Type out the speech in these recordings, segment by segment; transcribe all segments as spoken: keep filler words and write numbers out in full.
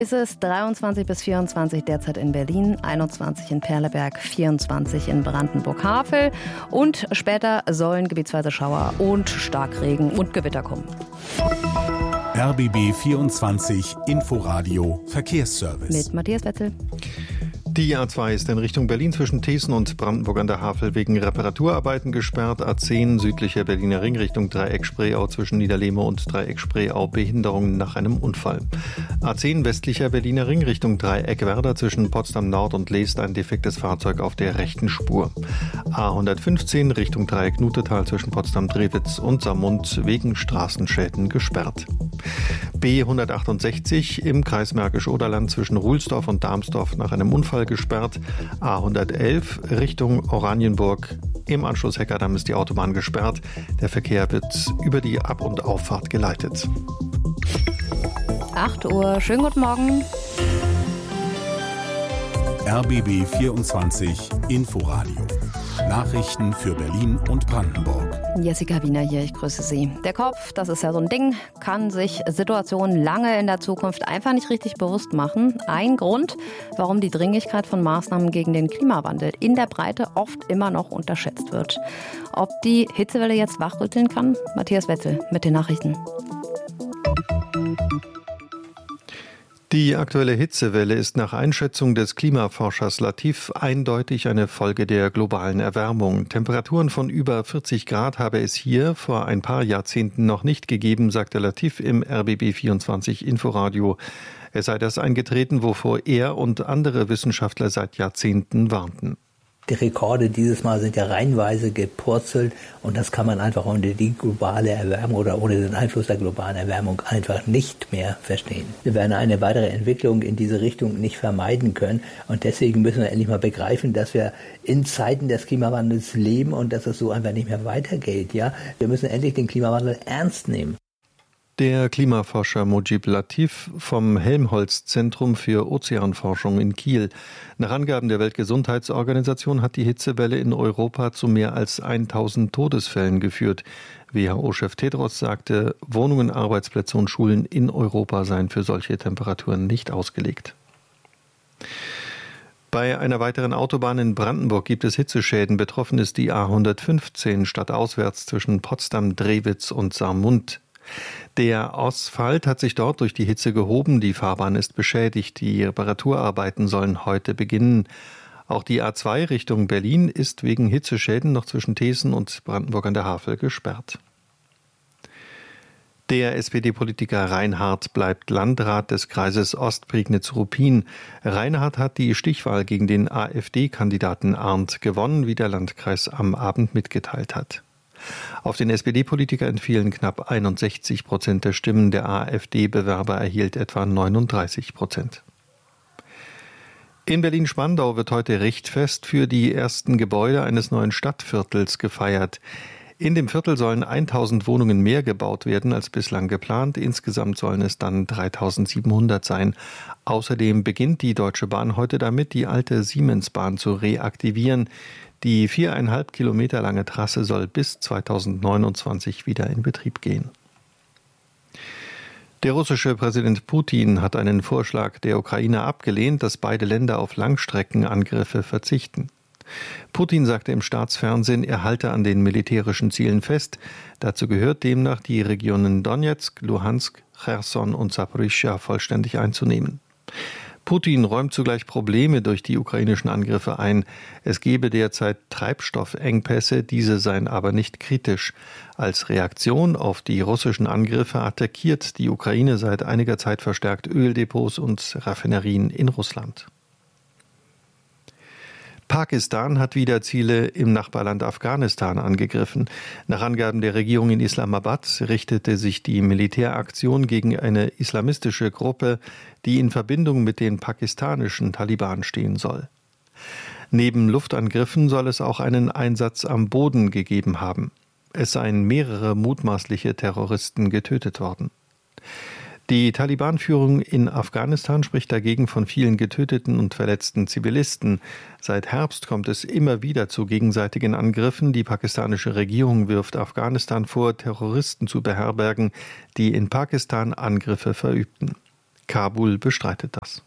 Ist es dreiundzwanzig bis vierundzwanzig derzeit in Berlin, einundzwanzig in Perleberg, vierundzwanzig in Brandenburg-Havel und später sollen gebietsweise Schauer und Starkregen und Gewitter kommen. R B B vierundzwanzig Inforadio Verkehrsservice. Mit Matthias Wetzel. Die A zwei ist in Richtung Berlin zwischen Thesen und Brandenburg an der Havel wegen Reparaturarbeiten gesperrt. A zehn südlicher Berliner Ring Richtung Dreieck-Spreeau zwischen Niederlehme und Dreieck-Spreeau Behinderungen nach einem Unfall. A zehn westlicher Berliner Ring Richtung Dreieck-Werder zwischen Potsdam Nord und Leest ein defektes Fahrzeug auf der rechten Spur. A hundertfünfzehn Richtung Dreieck-Nutetal zwischen Potsdam-Drewitz und Saarmund wegen Straßenschäden gesperrt. B hundertachtundsechzig im Kreis Märkisch-Oderland zwischen Ruhlsdorf und Darmsdorf nach einem Unfall gesperrt. A hundertelf Richtung Oranienburg. Im Anschluss Heckerdamm ist die Autobahn gesperrt. Der Verkehr wird über die Ab- und Auffahrt geleitet. acht Uhr, schönen guten Morgen. R B B vierundzwanzig Inforadio. Nachrichten für Berlin und Brandenburg. Jessica Wiener hier, ich grüße Sie. Der Kopf, das ist ja so ein Ding, kann sich Situationen lange in der Zukunft einfach nicht richtig bewusst machen. Ein Grund, warum die Dringlichkeit von Maßnahmen gegen den Klimawandel in der Breite oft immer noch unterschätzt wird. Ob die Hitzewelle jetzt wachrütteln kann? Matthias Wetzel mit den Nachrichten. Die aktuelle Hitzewelle ist nach Einschätzung des Klimaforschers Latif eindeutig eine Folge der globalen Erwärmung. Temperaturen von über vierzig Grad habe es hier vor ein paar Jahrzehnten noch nicht gegeben, sagte Latif im R B B vierundzwanzig Inforadio. Es sei das eingetreten, wovor er und andere Wissenschaftler seit Jahrzehnten warnten. Die Rekorde dieses Mal sind ja reihenweise gepurzelt und das kann man einfach ohne die globale Erwärmung oder ohne den Einfluss der globalen Erwärmung einfach nicht mehr verstehen. Wir werden eine weitere Entwicklung in diese Richtung nicht vermeiden können und deswegen müssen wir endlich mal begreifen, dass wir in Zeiten des Klimawandels leben und dass es so einfach nicht mehr weitergeht. Ja? Wir müssen endlich den Klimawandel ernst nehmen. Der Klimaforscher Mujib Latif vom Helmholtz-Zentrum für Ozeanforschung in Kiel. Nach Angaben der Weltgesundheitsorganisation hat die Hitzewelle in Europa zu mehr als tausend Todesfällen geführt. W H O-Chef Tedros sagte, Wohnungen, Arbeitsplätze und Schulen in Europa seien für solche Temperaturen nicht ausgelegt. Bei einer weiteren Autobahn in Brandenburg gibt es Hitzeschäden. Betroffen ist die A hundertfünfzehn stadtauswärts zwischen Potsdam, Drewitz und Saarmund. Der Asphalt hat sich dort durch die Hitze gehoben, die Fahrbahn ist beschädigt, die Reparaturarbeiten sollen heute beginnen. Auch die A zwei Richtung Berlin ist wegen Hitzeschäden noch zwischen Thesen und Brandenburg an der Havel gesperrt. Der S P D-Politiker Reinhardt bleibt Landrat des Kreises Ostprignitz-Ruppin. Reinhardt hat die Stichwahl gegen den AfD-Kandidaten Arndt gewonnen, wie der Landkreis am Abend mitgeteilt hat. Auf den S P D-Politiker entfielen knapp einundsechzig Prozent der Stimmen, der AfD-Bewerber erhielt etwa neununddreißig Prozent. In Berlin-Spandau wird heute Richtfest für die ersten Gebäude eines neuen Stadtviertels gefeiert. In dem Viertel sollen tausend Wohnungen mehr gebaut werden als bislang geplant. Insgesamt sollen es dann dreitausendsiebenhundert sein. Außerdem beginnt die Deutsche Bahn heute damit, die alte Siemensbahn zu reaktivieren. Die viereinhalb Kilometer lange Trasse soll bis zweitausendneunundzwanzig wieder in Betrieb gehen. Der russische Präsident Putin hat einen Vorschlag der Ukraine abgelehnt, dass beide Länder auf Langstreckenangriffe verzichten. Putin sagte im Staatsfernsehen, er halte an den militärischen Zielen fest. Dazu gehört demnach, die Regionen Donetsk, Luhansk, Cherson und Saporischschja vollständig einzunehmen. Putin räumt zugleich Probleme durch die ukrainischen Angriffe ein. Es gebe derzeit Treibstoffengpässe, diese seien aber nicht kritisch. Als Reaktion auf die russischen Angriffe attackiert die Ukraine seit einiger Zeit verstärkt Öldepots und Raffinerien in Russland. Pakistan hat wieder Ziele im Nachbarland Afghanistan angegriffen. Nach Angaben der Regierung in Islamabad richtete sich die Militäraktion gegen eine islamistische Gruppe, die in Verbindung mit den pakistanischen Taliban stehen soll. Neben Luftangriffen soll es auch einen Einsatz am Boden gegeben haben. Es seien mehrere mutmaßliche Terroristen getötet worden. Die Taliban-Führung in Afghanistan spricht dagegen von vielen getöteten und verletzten Zivilisten. Seit Herbst kommt es immer wieder zu gegenseitigen Angriffen. Die pakistanische Regierung wirft Afghanistan vor, Terroristen zu beherbergen, die in Pakistan Angriffe verübten. Kabul bestreitet das.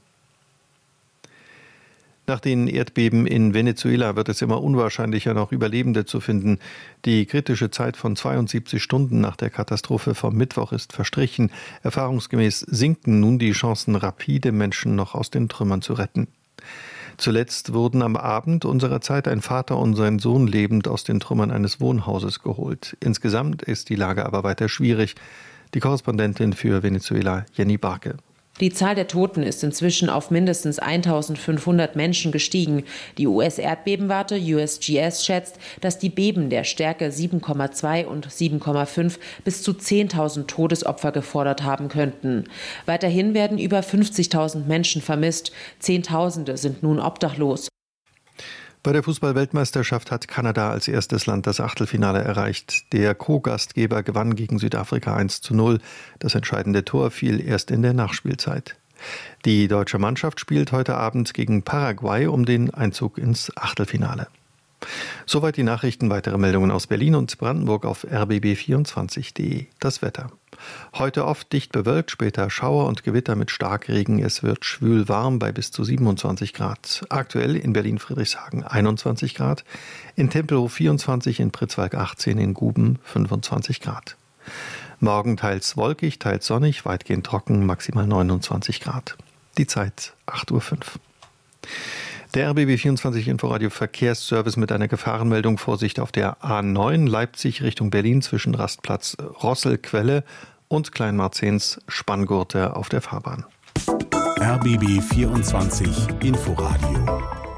Nach den Erdbeben in Venezuela wird es immer unwahrscheinlicher, noch Überlebende zu finden. Die kritische Zeit von zweiundsiebzig Stunden nach der Katastrophe vom Mittwoch ist verstrichen. Erfahrungsgemäß sinken nun die Chancen, rapide Menschen noch aus den Trümmern zu retten. Zuletzt wurden am Abend unserer Zeit ein Vater und sein Sohn lebend aus den Trümmern eines Wohnhauses geholt. Insgesamt ist die Lage aber weiter schwierig. Die Korrespondentin für Venezuela, Jenny Barke. Die Zahl der Toten ist inzwischen auf mindestens eintausendfünfhundert Menschen gestiegen. Die U S-Erdbebenwarte U S G S schätzt, dass die Beben der Stärke sieben Komma zwei und sieben Komma fünf bis zu zehntausend Todesopfer gefordert haben könnten. Weiterhin werden über fünfzigtausend Menschen vermisst. Zehntausende sind nun obdachlos. Bei der Fußball-Weltmeisterschaft hat Kanada als erstes Land das Achtelfinale erreicht. Der Co-Gastgeber gewann gegen Südafrika eins zu null. Das entscheidende Tor fiel erst in der Nachspielzeit. Die deutsche Mannschaft spielt heute Abend gegen Paraguay um den Einzug ins Achtelfinale. Soweit die Nachrichten. Weitere Meldungen aus Berlin und Brandenburg auf r b b vierundzwanzig punkt d e. Das Wetter. Heute oft dicht bewölkt, später Schauer und Gewitter mit Starkregen. Es wird schwül warm bei bis zu siebenundzwanzig Grad. Aktuell in Berlin-Friedrichshagen einundzwanzig Grad, in Tempelhof vierundzwanzig, in Pritzwalk achtzehn, in Guben fünfundzwanzig Grad. Morgen teils wolkig, teils sonnig, weitgehend trocken, maximal neunundzwanzig Grad. Die Zeit acht Uhr fünf. Der R B B vierundzwanzig Inforadio Verkehrsservice mit einer Gefahrenmeldung. Vorsicht auf der A neun Leipzig Richtung Berlin zwischen Rastplatz Rosselquelle und Kleinmarzens Spanngurte auf der Fahrbahn. R B B vierundzwanzig Inforadio.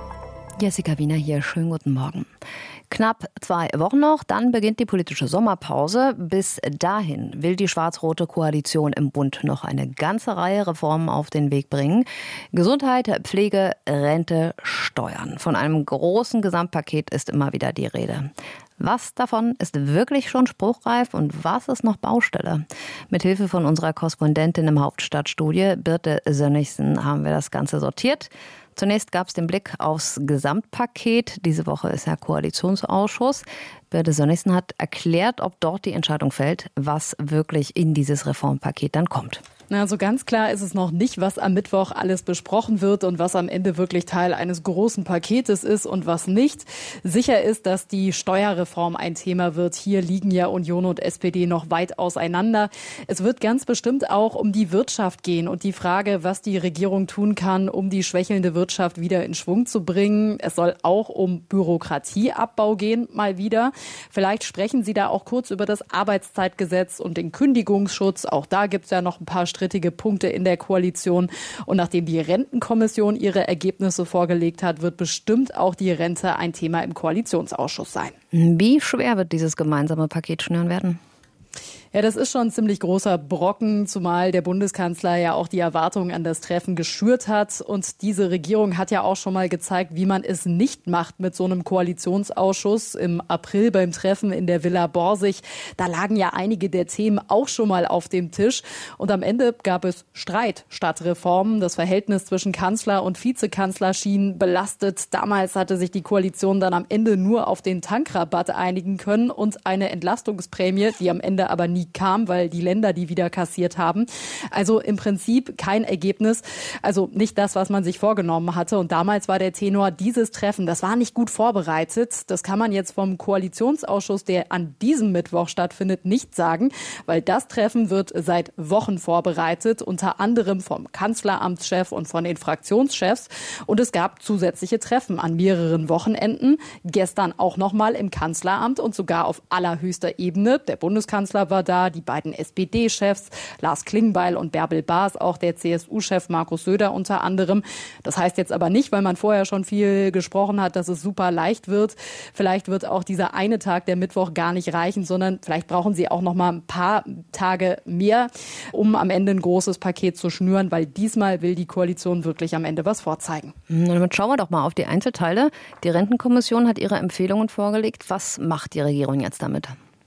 Jessica Wiener hier, schönen guten Morgen. Knapp zwei Wochen noch, dann beginnt die politische Sommerpause. Bis dahin will die schwarz-rote Koalition im Bund noch eine ganze Reihe Reformen auf den Weg bringen. Gesundheit, Pflege, Rente, Steuern. Von einem großen Gesamtpaket ist immer wieder die Rede. Was davon ist wirklich schon spruchreif und was ist noch Baustelle? Mit Hilfe von unserer Korrespondentin im Hauptstadtstudio, Birte Sönnigsen, haben wir das Ganze sortiert. Zunächst gab es den Blick aufs Gesamtpaket. Diese Woche ist der Koalitionsausschuss. Birte Sönnigsen hat erklärt, ob dort die Entscheidung fällt, was wirklich in dieses Reformpaket dann kommt. Na, so ganz klar ist es noch nicht, was am Mittwoch alles besprochen wird und was am Ende wirklich Teil eines großen Paketes ist und was nicht. Sicher ist, dass die Steuerreform ein Thema wird. Hier liegen ja Union und S P D noch weit auseinander. Es wird ganz bestimmt auch um die Wirtschaft gehen und die Frage, was die Regierung tun kann, um die schwächelnde Wirtschaft wieder in Schwung zu bringen. Es soll auch um Bürokratieabbau gehen, mal wieder. Vielleicht sprechen Sie da auch kurz über das Arbeitszeitgesetz und den Kündigungsschutz. Auch da gibt es ja noch ein paar strittige Punkte in der Koalition. Und nachdem die Rentenkommission ihre Ergebnisse vorgelegt hat, wird bestimmt auch die Rente ein Thema im Koalitionsausschuss sein. Wie schwer wird dieses gemeinsame Paket schnüren werden? Ja, das ist schon ein ziemlich großer Brocken, zumal der Bundeskanzler ja auch die Erwartungen an das Treffen geschürt hat. Und diese Regierung hat ja auch schon mal gezeigt, wie man es nicht macht mit so einem Koalitionsausschuss. Im April beim Treffen in der Villa Borsig, da lagen ja einige der Themen auch schon mal auf dem Tisch. Und am Ende gab es Streit statt Reformen. Das Verhältnis zwischen Kanzler und Vizekanzler schien belastet. Damals hatte sich die Koalition dann am Ende nur auf den Tankrabatt einigen können und eine Entlastungsprämie, die am Ende aber nie kam, weil die Länder die wieder kassiert haben. Also im Prinzip kein Ergebnis, also nicht das, was man sich vorgenommen hatte. Und damals war der Tenor, dieses Treffen, das war nicht gut vorbereitet. Das kann man jetzt vom Koalitionsausschuss, der an diesem Mittwoch stattfindet, nicht sagen, weil das Treffen wird seit Wochen vorbereitet, unter anderem vom Kanzleramtschef und von den Fraktionschefs. Und es gab zusätzliche Treffen an mehreren Wochenenden. Gestern auch nochmal im Kanzleramt und sogar auf allerhöchster Ebene. Der Bundeskanzler war da, die beiden S P D-Chefs, Lars Klingbeil und Bärbel Baas, auch der C S U-Chef Markus Söder unter anderem. Das heißt jetzt aber nicht, weil man vorher schon viel gesprochen hat, dass es super leicht wird. Vielleicht wird auch dieser eine Tag, der Mittwoch, gar nicht reichen, sondern vielleicht brauchen sie auch noch mal ein paar Tage mehr, um am Ende ein großes Paket zu schnüren, weil diesmal will die Koalition wirklich am Ende was vorzeigen. Und damit schauen wir doch mal auf die Einzelteile. Die Rentenkommission hat ihre Empfehlungen vorgelegt. Was macht die Regierung jetzt damit?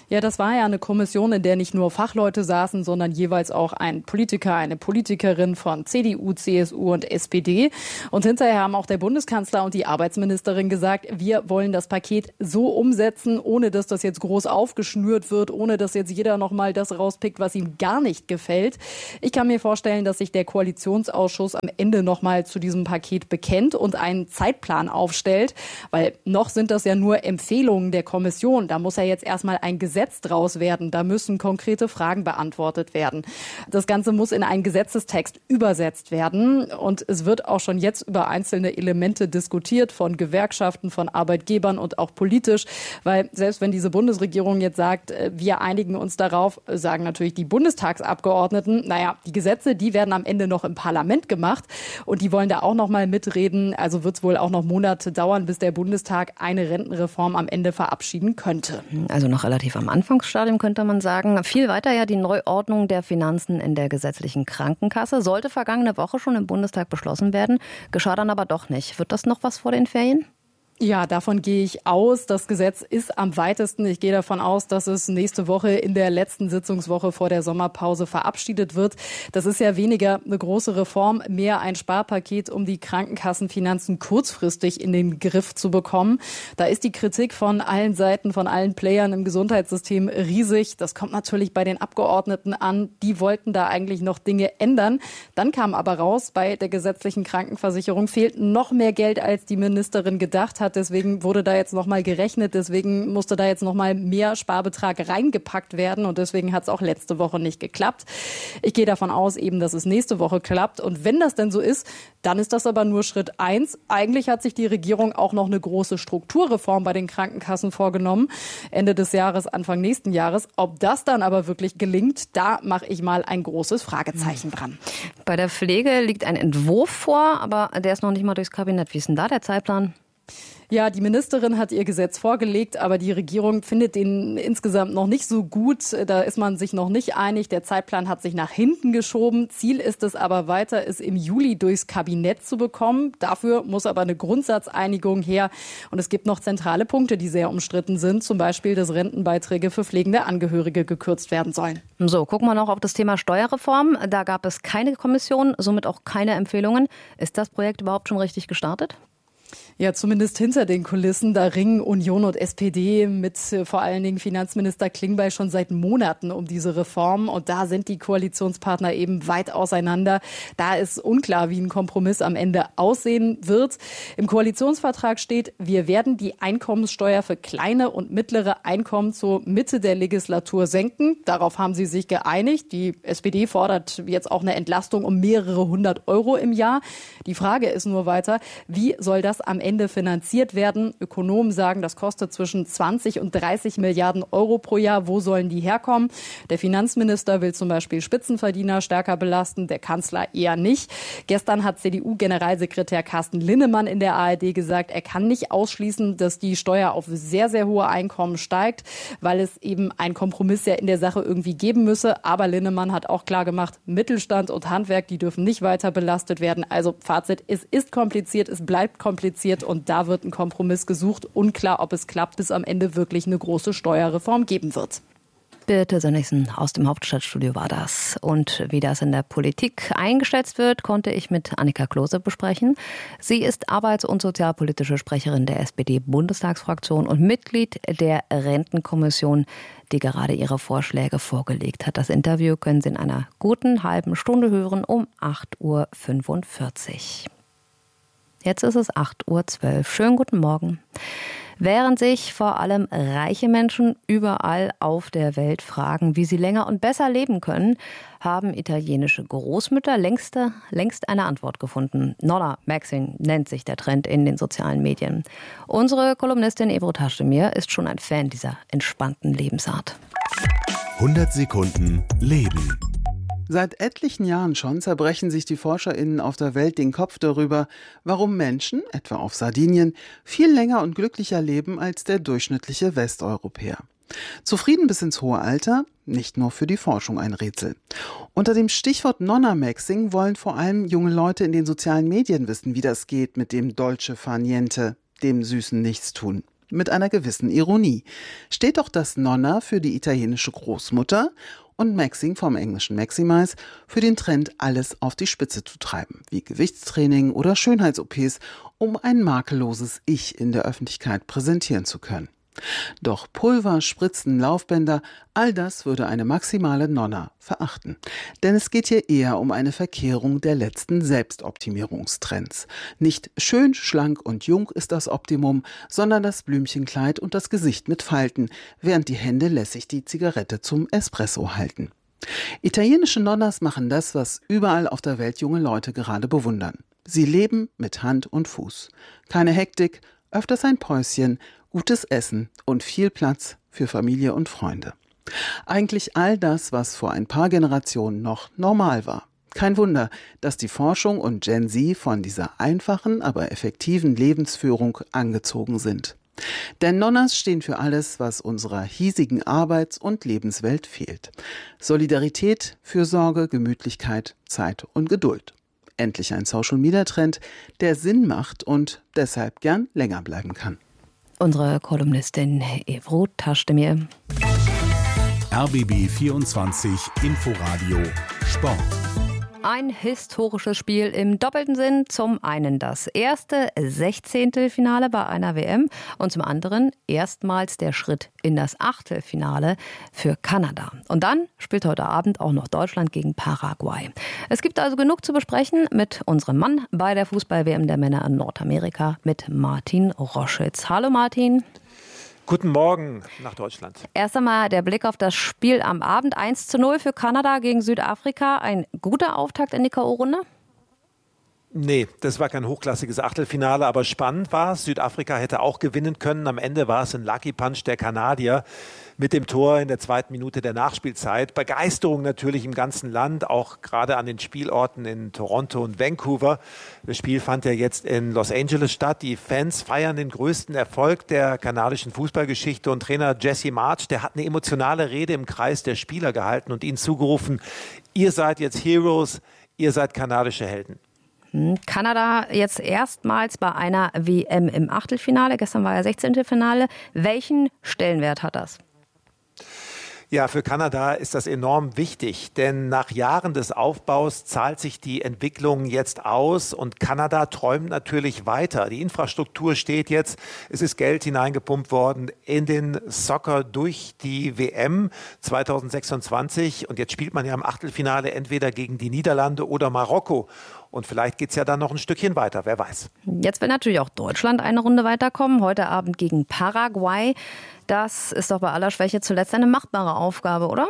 Ja, das war ja eine Kommission, in der nicht nur Fachleute saßen, sondern jeweils auch ein Politiker, eine Politikerin von C D U, C S U und S P D. Und hinterher haben auch der Bundeskanzler und die Arbeitsministerin gesagt, wir wollen das Paket so umsetzen, ohne dass das jetzt groß aufgeschnürt wird, ohne dass jetzt jeder nochmal das rauspickt, was ihm gar nicht gefällt. Ich kann mir vorstellen, dass sich der Koalitionsausschuss am Ende nochmal zu diesem Paket bekennt und einen Zeitplan aufstellt, weil noch sind das ja nur Empfehlungen der Kommission. Da muss ja jetzt erstmal ein Gesetz draus werden. Da müssen konkrete Fragen beantwortet werden. Das Ganze muss in einen Gesetzestext übersetzt werden. Und es wird auch schon jetzt über einzelne Elemente diskutiert von Gewerkschaften, von Arbeitgebern und auch politisch. Weil selbst wenn diese Bundesregierung jetzt sagt, wir einigen uns darauf, sagen natürlich die Bundestagsabgeordneten, naja, die Gesetze, die werden am Ende noch im Parlament gemacht und die wollen da auch noch mal mitreden. Also wird es wohl auch noch Monate dauern, bis der Bundestag eine Rentenreform am Ende verabschieden könnte. Also noch relativ am Anfangsstadium könnte man sagen. Viel weiter ja die Neuordnung der Finanzen in der gesetzlichen Krankenkasse. Sollte vergangene Woche schon im Bundestag beschlossen werden, geschah dann aber doch nicht. Wird das noch was vor den Ferien? Ja, davon gehe ich aus. Das Gesetz ist am weitesten. Ich gehe davon aus, dass es nächste Woche in der letzten Sitzungswoche vor der Sommerpause verabschiedet wird. Das ist ja weniger eine große Reform, mehr ein Sparpaket, um die Krankenkassenfinanzen kurzfristig in den Griff zu bekommen. Da ist die Kritik von allen Seiten, von allen Playern im Gesundheitssystem riesig. Das kommt natürlich bei den Abgeordneten an. Die wollten da eigentlich noch Dinge ändern. Dann kam aber raus, bei der gesetzlichen Krankenversicherung fehlt noch mehr Geld, als die Ministerin gedacht hat. Deswegen wurde da jetzt noch mal gerechnet. Deswegen musste da jetzt noch mal mehr Sparbetrag reingepackt werden. Und deswegen hat es auch letzte Woche nicht geklappt. Ich gehe davon aus, eben, dass es nächste Woche klappt. Und wenn das denn so ist, dann ist das aber nur Schritt eins. Eigentlich hat sich die Regierung auch noch eine große Strukturreform bei den Krankenkassen vorgenommen. Ende des Jahres, Anfang nächsten Jahres. Ob das dann aber wirklich gelingt, da mache ich mal ein großes Fragezeichen dran. Bei der Pflege liegt ein Entwurf vor, aber der ist noch nicht mal durchs Kabinett. Wie ist denn da der Zeitplan? Ja, die Ministerin hat ihr Gesetz vorgelegt, aber die Regierung findet den insgesamt noch nicht so gut. Da ist man sich noch nicht einig. Der Zeitplan hat sich nach hinten geschoben. Ziel ist es aber weiter, es im Juli durchs Kabinett zu bekommen. Dafür muss aber eine Grundsatzeinigung her. Und es gibt noch zentrale Punkte, die sehr umstritten sind. Zum Beispiel, dass Rentenbeiträge für pflegende Angehörige gekürzt werden sollen. So, gucken wir noch auf das Thema Steuerreform. Da gab es keine Kommission, somit auch keine Empfehlungen. Ist das Projekt überhaupt schon richtig gestartet? Ja, zumindest hinter den Kulissen. Da ringen Union und S P D mit äh, vor allen Dingen Finanzminister Klingbeil schon seit Monaten um diese Reform. Und da sind die Koalitionspartner eben weit auseinander. Da ist unklar, wie ein Kompromiss am Ende aussehen wird. Im Koalitionsvertrag steht, wir werden die Einkommenssteuer für kleine und mittlere Einkommen zur Mitte der Legislatur senken. Darauf haben sie sich geeinigt. Die S P D fordert jetzt auch eine Entlastung um mehrere hundert Euro im Jahr. Die Frage ist nur weiter, wie soll das am Ende finanziert werden? Ökonomen sagen, das kostet zwischen zwanzig und dreißig Milliarden Euro pro Jahr. Wo sollen die herkommen? Der Finanzminister will zum Beispiel Spitzenverdiener stärker belasten, der Kanzler eher nicht. Gestern hat C D U-Generalsekretär Carsten Linnemann in der A R D gesagt, er kann nicht ausschließen, dass die Steuer auf sehr, sehr hohe Einkommen steigt, weil es eben einen Kompromiss ja in der Sache irgendwie geben müsse. Aber Linnemann hat auch klar gemacht, Mittelstand und Handwerk, die dürfen nicht weiter belastet werden. Also Fazit, es ist kompliziert, es bleibt kompliziert und da wird ein Kompromiss gesucht. Unklar, ob es klappt, bis am Ende wirklich eine große Steuerreform geben wird. Birte Sönnigsen aus dem Hauptstadtstudio war das. Und wie das in der Politik eingeschätzt wird, konnte ich mit Annika Klose besprechen. Sie ist arbeits- und sozialpolitische Sprecherin der S P D-Bundestagsfraktion und Mitglied der Rentenkommission, die gerade ihre Vorschläge vorgelegt hat. Das Interview können Sie in einer guten halben Stunde hören um acht Uhr fünfundvierzig. Jetzt ist es acht Uhr zwölf. Schönen guten Morgen. Während sich vor allem reiche Menschen überall auf der Welt fragen, wie sie länger und besser leben können, haben italienische Großmütter längst, längst eine Antwort gefunden. Nonna Maxing nennt sich der Trend in den sozialen Medien. Unsere Kolumnistin Ebru Taschdemir ist schon ein Fan dieser entspannten Lebensart. hundert Sekunden Leben. Seit etlichen Jahren schon zerbrechen sich die ForscherInnen auf der Welt den Kopf darüber, warum Menschen, etwa auf Sardinien, viel länger und glücklicher leben als der durchschnittliche Westeuropäer. Zufrieden bis ins hohe Alter? Nicht nur für die Forschung ein Rätsel. Unter dem Stichwort Nonna Maxing wollen vor allem junge Leute in den sozialen Medien wissen, wie das geht mit dem Dolce far niente, dem süßen Nichtstun. mit einer gewissen Ironie. Steht doch das Nonna für die italienische Großmutter und Maxing vom englischen Maximize für den Trend, alles auf die Spitze zu treiben, wie Gewichtstraining oder Schönheits-O Ps, um ein makelloses Ich in der Öffentlichkeit präsentieren zu können. Doch Pulver, Spritzen, Laufbänder, all das würde eine maximale Nonna verachten. Denn es geht hier eher um eine Verkehrung der letzten Selbstoptimierungstrends. Nicht schön, schlank und jung ist das Optimum, sondern das Blümchenkleid und das Gesicht mit Falten, während die Hände lässig die Zigarette zum Espresso halten. Italienische Nonnas machen das, was überall auf der Welt junge Leute gerade bewundern. Sie leben mit Hand und Fuß. Keine Hektik, öfters ein Päuschen, gutes Essen und viel Platz für Familie und Freunde. Eigentlich all das, was vor ein paar Generationen noch normal war. Kein Wunder, dass die Forschung und Gen Z von dieser einfachen, aber effektiven Lebensführung angezogen sind. Denn Nonnas stehen für alles, was unserer hiesigen Arbeits- und Lebenswelt fehlt. Solidarität, Fürsorge, Gemütlichkeit, Zeit und Geduld. Endlich ein Social-Media-Trend, der Sinn macht und deshalb gern länger bleiben kann. Unsere Kolumnistin Evro Taschdemir. R B B vierundzwanzig Inforadio Sport. Ein historisches Spiel im doppelten Sinn. Zum einen das erste Sechzehntelfinale bei einer W M und zum anderen erstmals der Schritt in das Achtelfinale für Kanada. Und dann spielt heute Abend auch noch Deutschland gegen Paraguay. Es gibt also genug zu besprechen mit unserem Mann bei der Fußball-W M der Männer in Nordamerika, mit Martin Roschitz. Hallo Martin. Guten Morgen nach Deutschland. Erst einmal der Blick auf das Spiel am Abend. eins zu null für Kanada gegen Südafrika. Ein guter Auftakt in die K O-Runde? Nee, das war kein hochklassiges Achtelfinale, aber spannend war es. Südafrika hätte auch gewinnen können. Am Ende war es ein Lucky Punch der Kanadier mit dem Tor in der zweiten Minute der Nachspielzeit. Begeisterung natürlich im ganzen Land, auch gerade an den Spielorten in Toronto und Vancouver. Das Spiel fand ja jetzt in Los Angeles statt. Die Fans feiern den größten Erfolg der kanadischen Fußballgeschichte und Trainer Jesse Marsch, der hat eine emotionale Rede im Kreis der Spieler gehalten und ihnen zugerufen, ihr seid jetzt Heroes, ihr seid kanadische Helden. Kanada jetzt erstmals bei einer W M im Achtelfinale. Gestern war ja Sechzehntelfinale. Welchen Stellenwert hat das? Ja, für Kanada ist das enorm wichtig, denn nach Jahren des Aufbaus zahlt sich die Entwicklung jetzt aus und Kanada träumt natürlich weiter. Die Infrastruktur steht jetzt, es ist Geld hineingepumpt worden in den Soccer durch die W M zwanzig sechsundzwanzig und jetzt spielt man ja im Achtelfinale entweder gegen die Niederlande oder Marokko. Und vielleicht geht es ja dann noch ein Stückchen weiter, wer weiß. Jetzt will natürlich auch Deutschland eine Runde weiterkommen. Heute Abend gegen Paraguay. Das ist doch bei aller Schwäche zuletzt eine machbare Aufgabe, oder?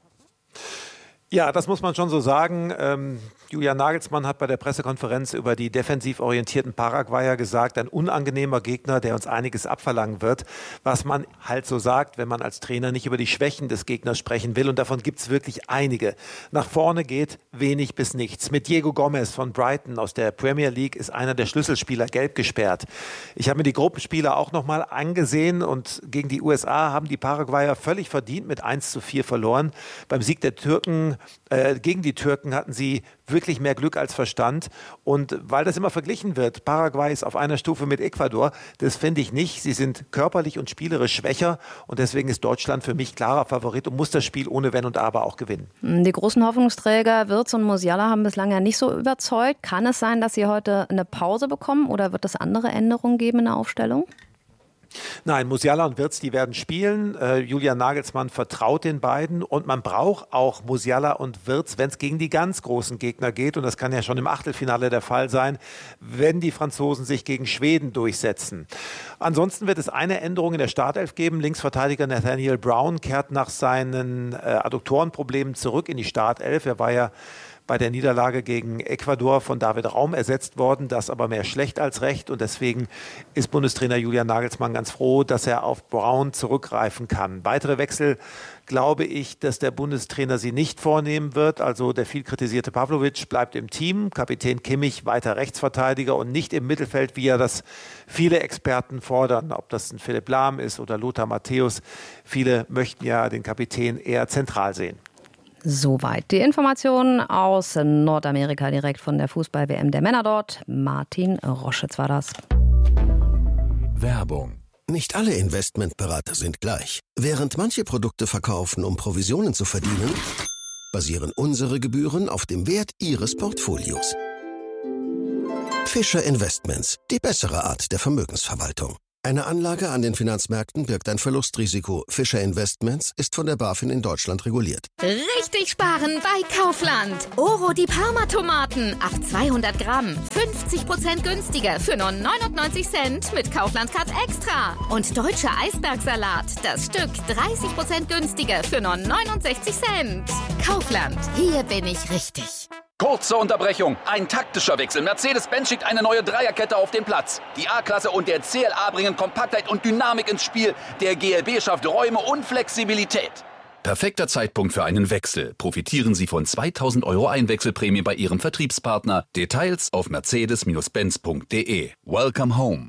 Ja, das muss man schon so sagen. Ähm, Julian Nagelsmann hat bei der Pressekonferenz über die defensiv orientierten Paraguayer gesagt, ein unangenehmer Gegner, der uns einiges abverlangen wird, was man halt so sagt, wenn man als Trainer nicht über die Schwächen des Gegners sprechen will. Und davon gibt es wirklich einige. Nach vorne geht wenig bis nichts. Mit Diego Gomez von Brighton aus der Premier League ist einer der Schlüsselspieler gelb gesperrt. Ich habe mir die Gruppenspieler auch nochmal angesehen und gegen die U S A haben die Paraguayer völlig verdient mit eins zu vier verloren. Beim Sieg der Türken äh, gegen die Türken hatten sie wirklich mehr Glück als Verstand. Und weil das immer verglichen wird, Paraguay ist auf einer Stufe mit Ecuador, das finde ich nicht. Sie sind körperlich und spielerisch schwächer und deswegen ist Deutschland für mich klarer Favorit und muss das Spiel ohne Wenn und Aber auch gewinnen. Die großen Hoffnungsträger Wirtz und Musiala haben bislang ja nicht so überzeugt. Kann es sein, dass sie heute eine Pause bekommen oder wird es andere Änderungen geben in der Aufstellung? Nein, Musiala und Wirtz, die werden spielen. Äh, Julian Nagelsmann vertraut den beiden und man braucht auch Musiala und Wirtz, wenn es gegen die ganz großen Gegner geht. Und das kann ja schon im Achtelfinale der Fall sein, wenn die Franzosen sich gegen Schweden durchsetzen. Ansonsten wird es eine Änderung in der Startelf geben. Linksverteidiger Nathaniel Brown kehrt nach seinen äh, Adduktorenproblemen zurück in die Startelf. Er war ja bei der Niederlage gegen Ecuador von David Raum ersetzt worden, das aber mehr schlecht als recht und deswegen ist Bundestrainer Julian Nagelsmann ganz froh, dass er auf Brown zurückgreifen kann. Weitere Wechsel glaube ich, dass der Bundestrainer sie nicht vornehmen wird, also der viel kritisierte Pavlovic bleibt im Team, Kapitän Kimmich weiter Rechtsverteidiger und nicht im Mittelfeld, wie ja das viele Experten fordern, ob das ein Philipp Lahm ist oder Lothar Matthäus. Viele möchten ja den Kapitän eher zentral sehen. Soweit die Informationen aus Nordamerika direkt von der Fußball-W M der Männer dort. Martin Roschitz war das. Werbung. Nicht alle Investmentberater sind gleich. Während manche Produkte verkaufen, um Provisionen zu verdienen, basieren unsere Gebühren auf dem Wert Ihres Portfolios. Fischer Investments, die bessere Art der Vermögensverwaltung. Eine Anlage an den Finanzmärkten birgt ein Verlustrisiko. Fischer Investments ist von der BaFin in Deutschland reguliert. Richtig sparen bei Kaufland. Oro die Parma-Tomaten auf zweihundert Gramm. fünfzig Prozent günstiger für nur neunundneunzig Cent mit Kaufland Card Extra. Und deutscher Eisbergsalat. Das Stück dreißig Prozent günstiger für nur neunundsechzig Cent. Kaufland. Hier bin ich richtig. Kurze Unterbrechung. Ein taktischer Wechsel. Mercedes-Benz schickt eine neue Dreierkette auf den Platz. Die A-Klasse und der C L A bringen Kompaktheit und Dynamik ins Spiel. Der G L B schafft Räume und Flexibilität. Perfekter Zeitpunkt für einen Wechsel. Profitieren Sie von zweitausend Euro Einwechselprämie bei Ihrem Vertriebspartner. Details auf mercedes Benz punkt de. Welcome home.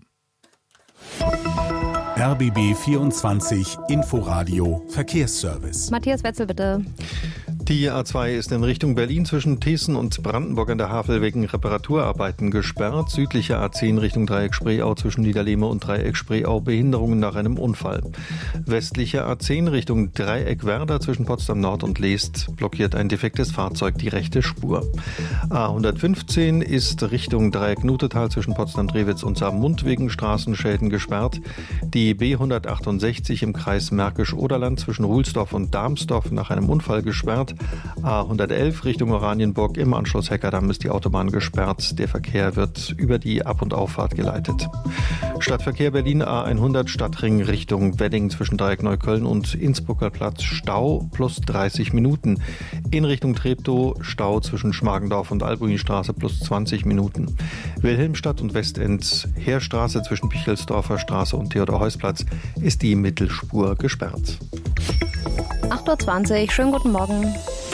R B B vierundzwanzig Inforadio Verkehrsservice. Matthias Wetzel, bitte. Die A zwei ist in Richtung Berlin zwischen Thesen und Brandenburg an der Havel wegen Reparaturarbeiten gesperrt. Südliche A zehn Richtung Dreieck Spreeau zwischen Niederlehme und Dreieck Spreeau Behinderungen nach einem Unfall. Westliche A zehn Richtung Dreieck Werder zwischen Potsdam Nord und Leest blockiert ein defektes Fahrzeug die rechte Spur. A hundertfünfzehn ist Richtung Dreieck Nutetal zwischen Potsdam-Drewitz und Saarmund wegen Straßenschäden gesperrt. Die B hundertachtundsechzig im Kreis Märkisch-Oderland zwischen Ruhlsdorf und Darmsdorf nach einem Unfall gesperrt. A hundertelf Richtung Oranienburg im Anschluss Heckerdamm ist die Autobahn gesperrt. Der Verkehr wird über die Ab- und Auffahrt geleitet. Stadtverkehr Berlin A hundert Stadtring Richtung Wedding zwischen Dreieck Neukölln und Innsbrucker Platz Stau plus dreißig Minuten. In Richtung Treptow Stau zwischen Schmargendorf und Albuinstraße plus zwanzig Minuten. Wilhelmstadt und Westend Heerstraße zwischen Pichelsdorfer Straße und Theodor-Heuss-Platz ist die Mittelspur gesperrt. acht Uhr zwanzig, schönen guten Morgen.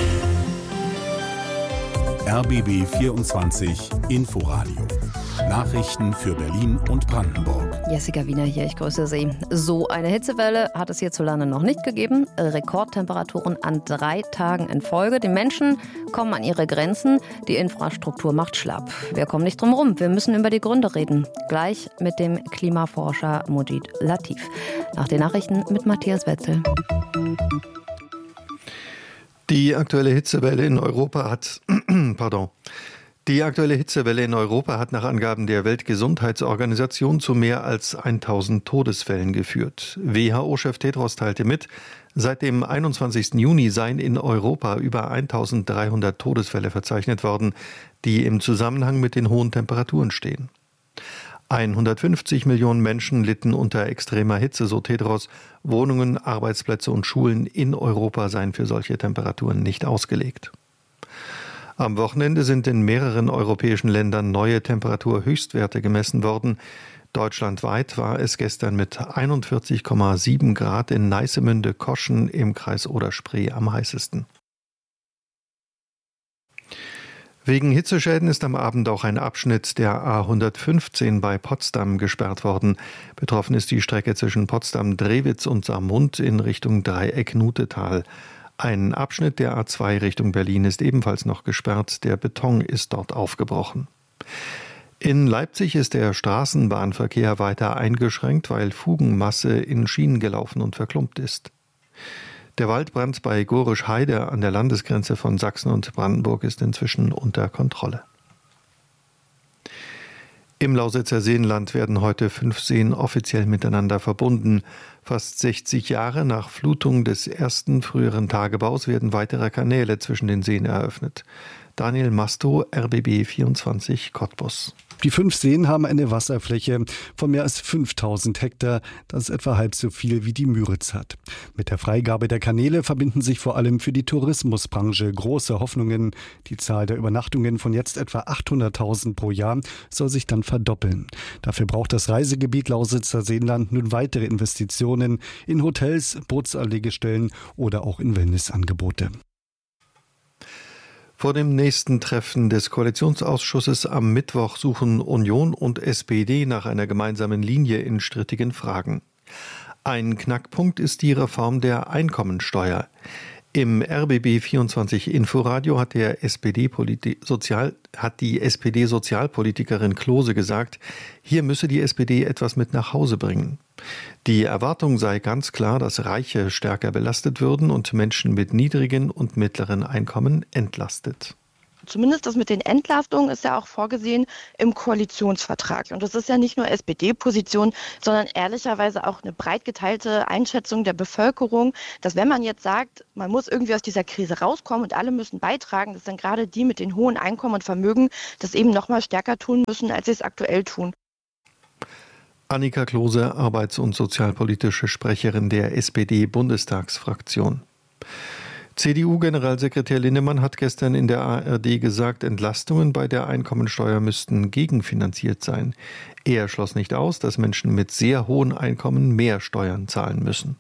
R B B vierundzwanzig Inforadio. Nachrichten für Berlin und Brandenburg. Jessica Wiener hier, ich grüße Sie. So eine Hitzewelle hat es hierzulande noch nicht gegeben. Rekordtemperaturen an drei Tagen in Folge. Die Menschen kommen an ihre Grenzen, die Infrastruktur macht schlapp. Wir kommen nicht drum rum, wir müssen über die Gründe reden. Gleich mit dem Klimaforscher Mujib Latif. Nach den Nachrichten mit Matthias Wetzel. Die aktuelle Hitzewelle in Europa hat, pardon, die aktuelle Hitzewelle in Europa hat nach Angaben der Weltgesundheitsorganisation zu mehr als tausend Todesfällen geführt. W H O-Chef Tedros teilte mit, seit dem einundzwanzigsten Juni seien in Europa über eintausenddreihundert Todesfälle verzeichnet worden, die im Zusammenhang mit den hohen Temperaturen stehen. hundertfünfzig Millionen Menschen litten unter extremer Hitze, so Tedros. Wohnungen, Arbeitsplätze und Schulen in Europa seien für solche Temperaturen nicht ausgelegt. Am Wochenende sind in mehreren europäischen Ländern neue Temperaturhöchstwerte gemessen worden. Deutschlandweit war es gestern mit einundvierzig Komma sieben Grad in Neissemünde-Koschen im Kreis Oder-Spree am heißesten. Wegen Hitzeschäden ist am Abend auch ein Abschnitt der A hundertfünfzehn bei Potsdam gesperrt worden. Betroffen ist die Strecke zwischen Potsdam-Drewitz und Saarmund in Richtung Dreieck-Nutetal. Ein Abschnitt der A zwei Richtung Berlin ist ebenfalls noch gesperrt. Der Beton ist dort aufgebrochen. In Leipzig ist der Straßenbahnverkehr weiter eingeschränkt, weil Fugenmasse in Schienen gelaufen und verklumpt ist. Der Waldbrand bei Gorisch-Heide an der Landesgrenze von Sachsen und Brandenburg ist inzwischen unter Kontrolle. Im Lausitzer Seenland werden heute fünf Seen offiziell miteinander verbunden. Fast sechzig Jahre nach Flutung des ersten früheren Tagebaus werden weitere Kanäle zwischen den Seen eröffnet. Daniel Masto, R B B vierundzwanzig Cottbus. Die fünf Seen haben eine Wasserfläche von mehr als fünftausend Hektar. Das ist etwa halb so viel wie die Müritz hat. Mit der Freigabe der Kanäle verbinden sich vor allem für die Tourismusbranche große Hoffnungen. Die Zahl der Übernachtungen von jetzt etwa achthunderttausend pro Jahr soll sich dann verdoppeln. Dafür braucht das Reisegebiet Lausitzer Seenland nun weitere Investitionen in Hotels, Bootsanlegestellen oder auch in Wellnessangebote. Vor dem nächsten Treffen des Koalitionsausschusses am Mittwoch suchen Union und S P D nach einer gemeinsamen Linie in strittigen Fragen. Ein Knackpunkt ist die Reform der Einkommensteuer. Im R B B vierundzwanzig Inforadio hat, der S P D Sozial, hat die S P D-Sozialpolitikerin Klose gesagt, hier müsse die S P D etwas mit nach Hause bringen. Die Erwartung sei ganz klar, dass Reiche stärker belastet würden und Menschen mit niedrigen und mittleren Einkommen entlastet. Zumindest das mit den Entlastungen ist ja auch vorgesehen im Koalitionsvertrag. Und das ist ja nicht nur S P D-Position, sondern ehrlicherweise auch eine breit geteilte Einschätzung der Bevölkerung, dass wenn man jetzt sagt, man muss irgendwie aus dieser Krise rauskommen und alle müssen beitragen, dass dann gerade die mit den hohen Einkommen und Vermögen das eben noch mal stärker tun müssen, als sie es aktuell tun. Annika Klose, arbeits- und sozialpolitische Sprecherin der S P D-Bundestagsfraktion. C D U-Generalsekretär Linnemann hat gestern in der A R D gesagt, Entlastungen bei der Einkommensteuer müssten gegenfinanziert sein. Er schloss nicht aus, dass Menschen mit sehr hohen Einkommen mehr Steuern zahlen müssen.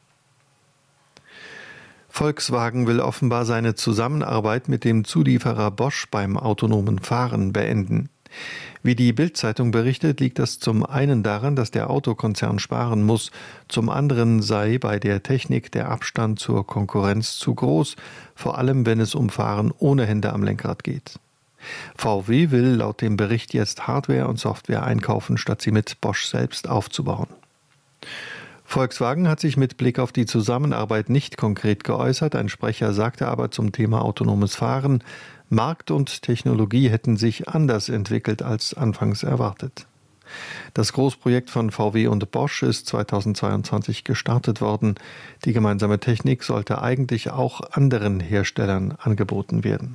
Volkswagen will offenbar seine Zusammenarbeit mit dem Zulieferer Bosch beim autonomen Fahren beenden. Wie die Bild-Zeitung berichtet, liegt das zum einen daran, dass der Autokonzern sparen muss, zum anderen sei bei der Technik der Abstand zur Konkurrenz zu groß, vor allem wenn es um Fahren ohne Hände am Lenkrad geht. V W will laut dem Bericht jetzt Hardware und Software einkaufen, statt sie mit Bosch selbst aufzubauen. Volkswagen hat sich mit Blick auf die Zusammenarbeit nicht konkret geäußert, ein Sprecher sagte aber zum Thema autonomes Fahren, Markt und Technologie hätten sich anders entwickelt als anfangs erwartet. Das Großprojekt von V W und Bosch ist zweitausendzweiundzwanzig gestartet worden. Die gemeinsame Technik sollte eigentlich auch anderen Herstellern angeboten werden.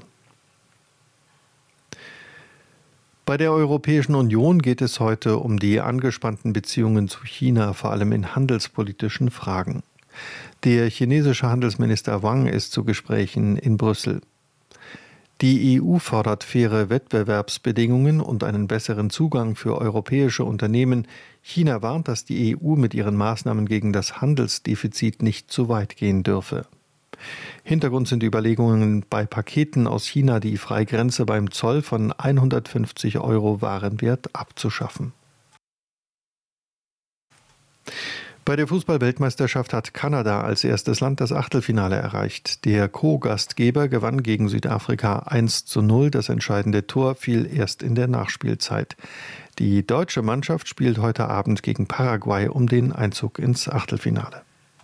Bei der Europäischen Union geht es heute um die angespannten Beziehungen zu China, vor allem in handelspolitischen Fragen. Der chinesische Handelsminister Wang ist zu Gesprächen in Brüssel. Die E U fordert faire Wettbewerbsbedingungen und einen besseren Zugang für europäische Unternehmen. China warnt, dass die E U mit ihren Maßnahmen gegen das Handelsdefizit nicht zu weit gehen dürfe. Hintergrund sind Überlegungen, bei Paketen aus China die Freigrenze beim Zoll von hundertfünfzig Euro Warenwert abzuschaffen. Bei der Fußball-Weltmeisterschaft hat Kanada als erstes Land das Achtelfinale erreicht. Der Co-Gastgeber gewann gegen Südafrika eins zu null. Das entscheidende Tor fiel erst in der Nachspielzeit. Die deutsche Mannschaft spielt heute Abend gegen Paraguay um den Einzug ins Achtelfinale.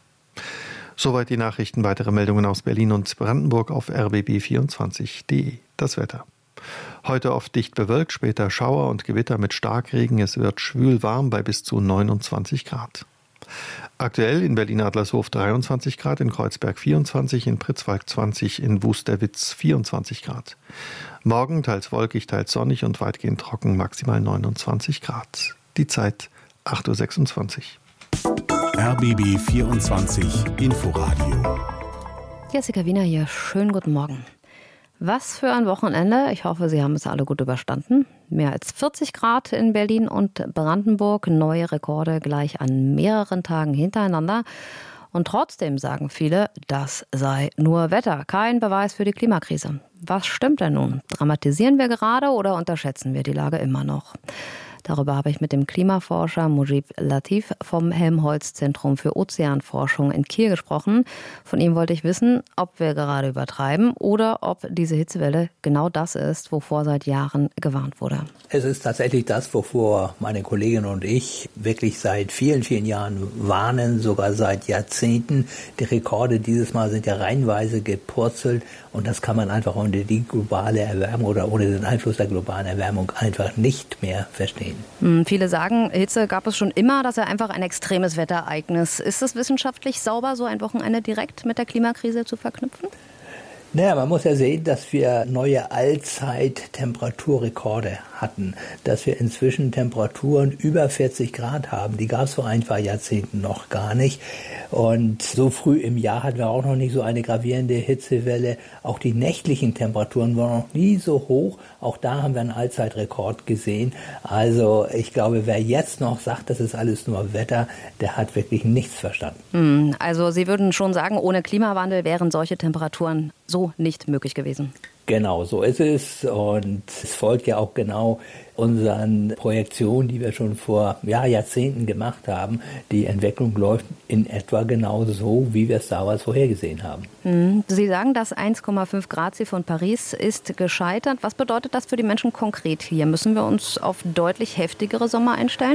Soweit die Nachrichten. Weitere Meldungen aus Berlin und Brandenburg auf r b b vierundzwanzig punkt d e. Das Wetter. Heute oft dicht bewölkt, später Schauer und Gewitter mit Starkregen. Es wird schwül warm bei bis zu neunundzwanzig Grad. Aktuell in Berlin-Adlershof dreiundzwanzig Grad, in Kreuzberg vierundzwanzig, in Pritzwalk zwanzig, in Wusterwitz vierundzwanzig Grad. Morgen teils wolkig, teils sonnig und weitgehend trocken, maximal neunundzwanzig Grad. Die Zeit acht Uhr sechsundzwanzig. R B B vierundzwanzig Inforadio. Jessica Wiener hier, schönen guten Morgen. Was für ein Wochenende. Ich hoffe, Sie haben es alle gut überstanden. Mehr als vierzig Grad in Berlin und Brandenburg. Neue Rekorde gleich an mehreren Tagen hintereinander. Und trotzdem sagen viele, das sei nur Wetter. Kein Beweis für die Klimakrise. Was stimmt denn nun? Dramatisieren wir gerade oder unterschätzen wir die Lage immer noch? Darüber habe ich mit dem Klimaforscher Mujib Latif vom Helmholtz-Zentrum für Ozeanforschung in Kiel gesprochen. Von ihm wollte ich wissen, ob wir gerade übertreiben oder ob diese Hitzewelle genau das ist, wovor seit Jahren gewarnt wurde. Es ist tatsächlich das, wovor meine Kollegin und ich wirklich seit vielen, vielen Jahren warnen, sogar seit Jahrzehnten. Die Rekorde dieses Mal sind ja reihenweise gepurzelt und das kann man einfach ohne die globale Erwärmung oder ohne den Einfluss der globalen Erwärmung einfach nicht mehr verstehen. Hm, viele sagen, Hitze gab es schon immer, das ist ja einfach ein extremes Wetterereignis. Ist es wissenschaftlich sauber, so ein Wochenende direkt mit der Klimakrise zu verknüpfen? Naja, man muss ja sehen, dass wir neue Allzeit-Temperaturrekorde hatten, dass wir inzwischen Temperaturen über vierzig Grad haben. Die gab es vor ein paar Jahrzehnten noch gar nicht. Und so früh im Jahr hatten wir auch noch nicht so eine gravierende Hitzewelle. Auch die nächtlichen Temperaturen waren noch nie so hoch. Auch da haben wir einen Allzeitrekord gesehen. Also ich glaube, wer jetzt noch sagt, das ist alles nur Wetter, der hat wirklich nichts verstanden. Also Sie würden schon sagen, ohne Klimawandel wären solche Temperaturen so nicht möglich gewesen. Genau, so ist es. Und es folgt ja auch genau unseren Projektionen, die wir schon vor ja, Jahrzehnten gemacht haben. Die Entwicklung läuft in etwa genau so, wie wir es damals vorhergesehen haben. Sie sagen, das eins Komma fünf Grad Ziel von Paris ist gescheitert. Was bedeutet das für die Menschen konkret hier? Müssen wir uns auf deutlich heftigere Sommer einstellen?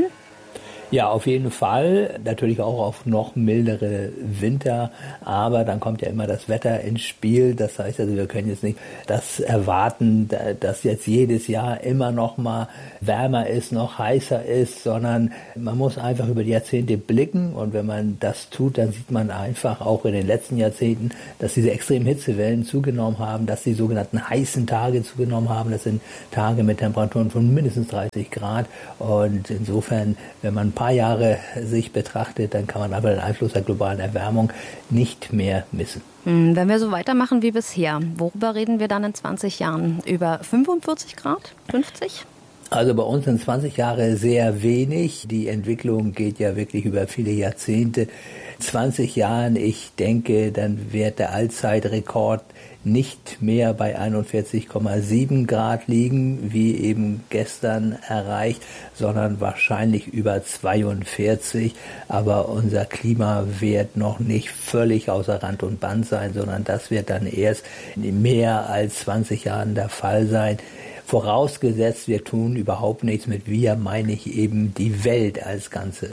Ja, auf jeden Fall. Natürlich auch auf noch mildere Winter. Aber dann kommt ja immer das Wetter ins Spiel. Das heißt also, wir können jetzt nicht das erwarten, dass jetzt jedes Jahr immer noch mal wärmer ist, noch heißer ist, sondern man muss einfach über die Jahrzehnte blicken. Und wenn man das tut, dann sieht man einfach auch in den letzten Jahrzehnten, dass diese extremen Hitzewellen zugenommen haben, dass die sogenannten heißen Tage zugenommen haben. Das sind Tage mit Temperaturen von mindestens dreißig Grad. Und insofern, wenn man ein paar Jahre sich betrachtet, dann kann man aber den Einfluss der globalen Erwärmung nicht mehr missen. Wenn wir so weitermachen wie bisher, worüber reden wir dann in zwanzig Jahren? Über fünfundvierzig Grad? fünfzig? Also bei uns sind zwanzig Jahre sehr wenig. Die Entwicklung geht ja wirklich über viele Jahrzehnte. zwanzig Jahren, ich denke, dann wird der Allzeitrekord nicht mehr bei einundvierzig Komma sieben Grad liegen, wie eben gestern erreicht, sondern wahrscheinlich über zweiundvierzig. Aber unser Klima wird noch nicht völlig außer Rand und Band sein, sondern das wird dann erst in mehr als zwanzig Jahren der Fall sein. Vorausgesetzt, wir tun überhaupt nichts. Mit wir meine ich eben die Welt als Ganze.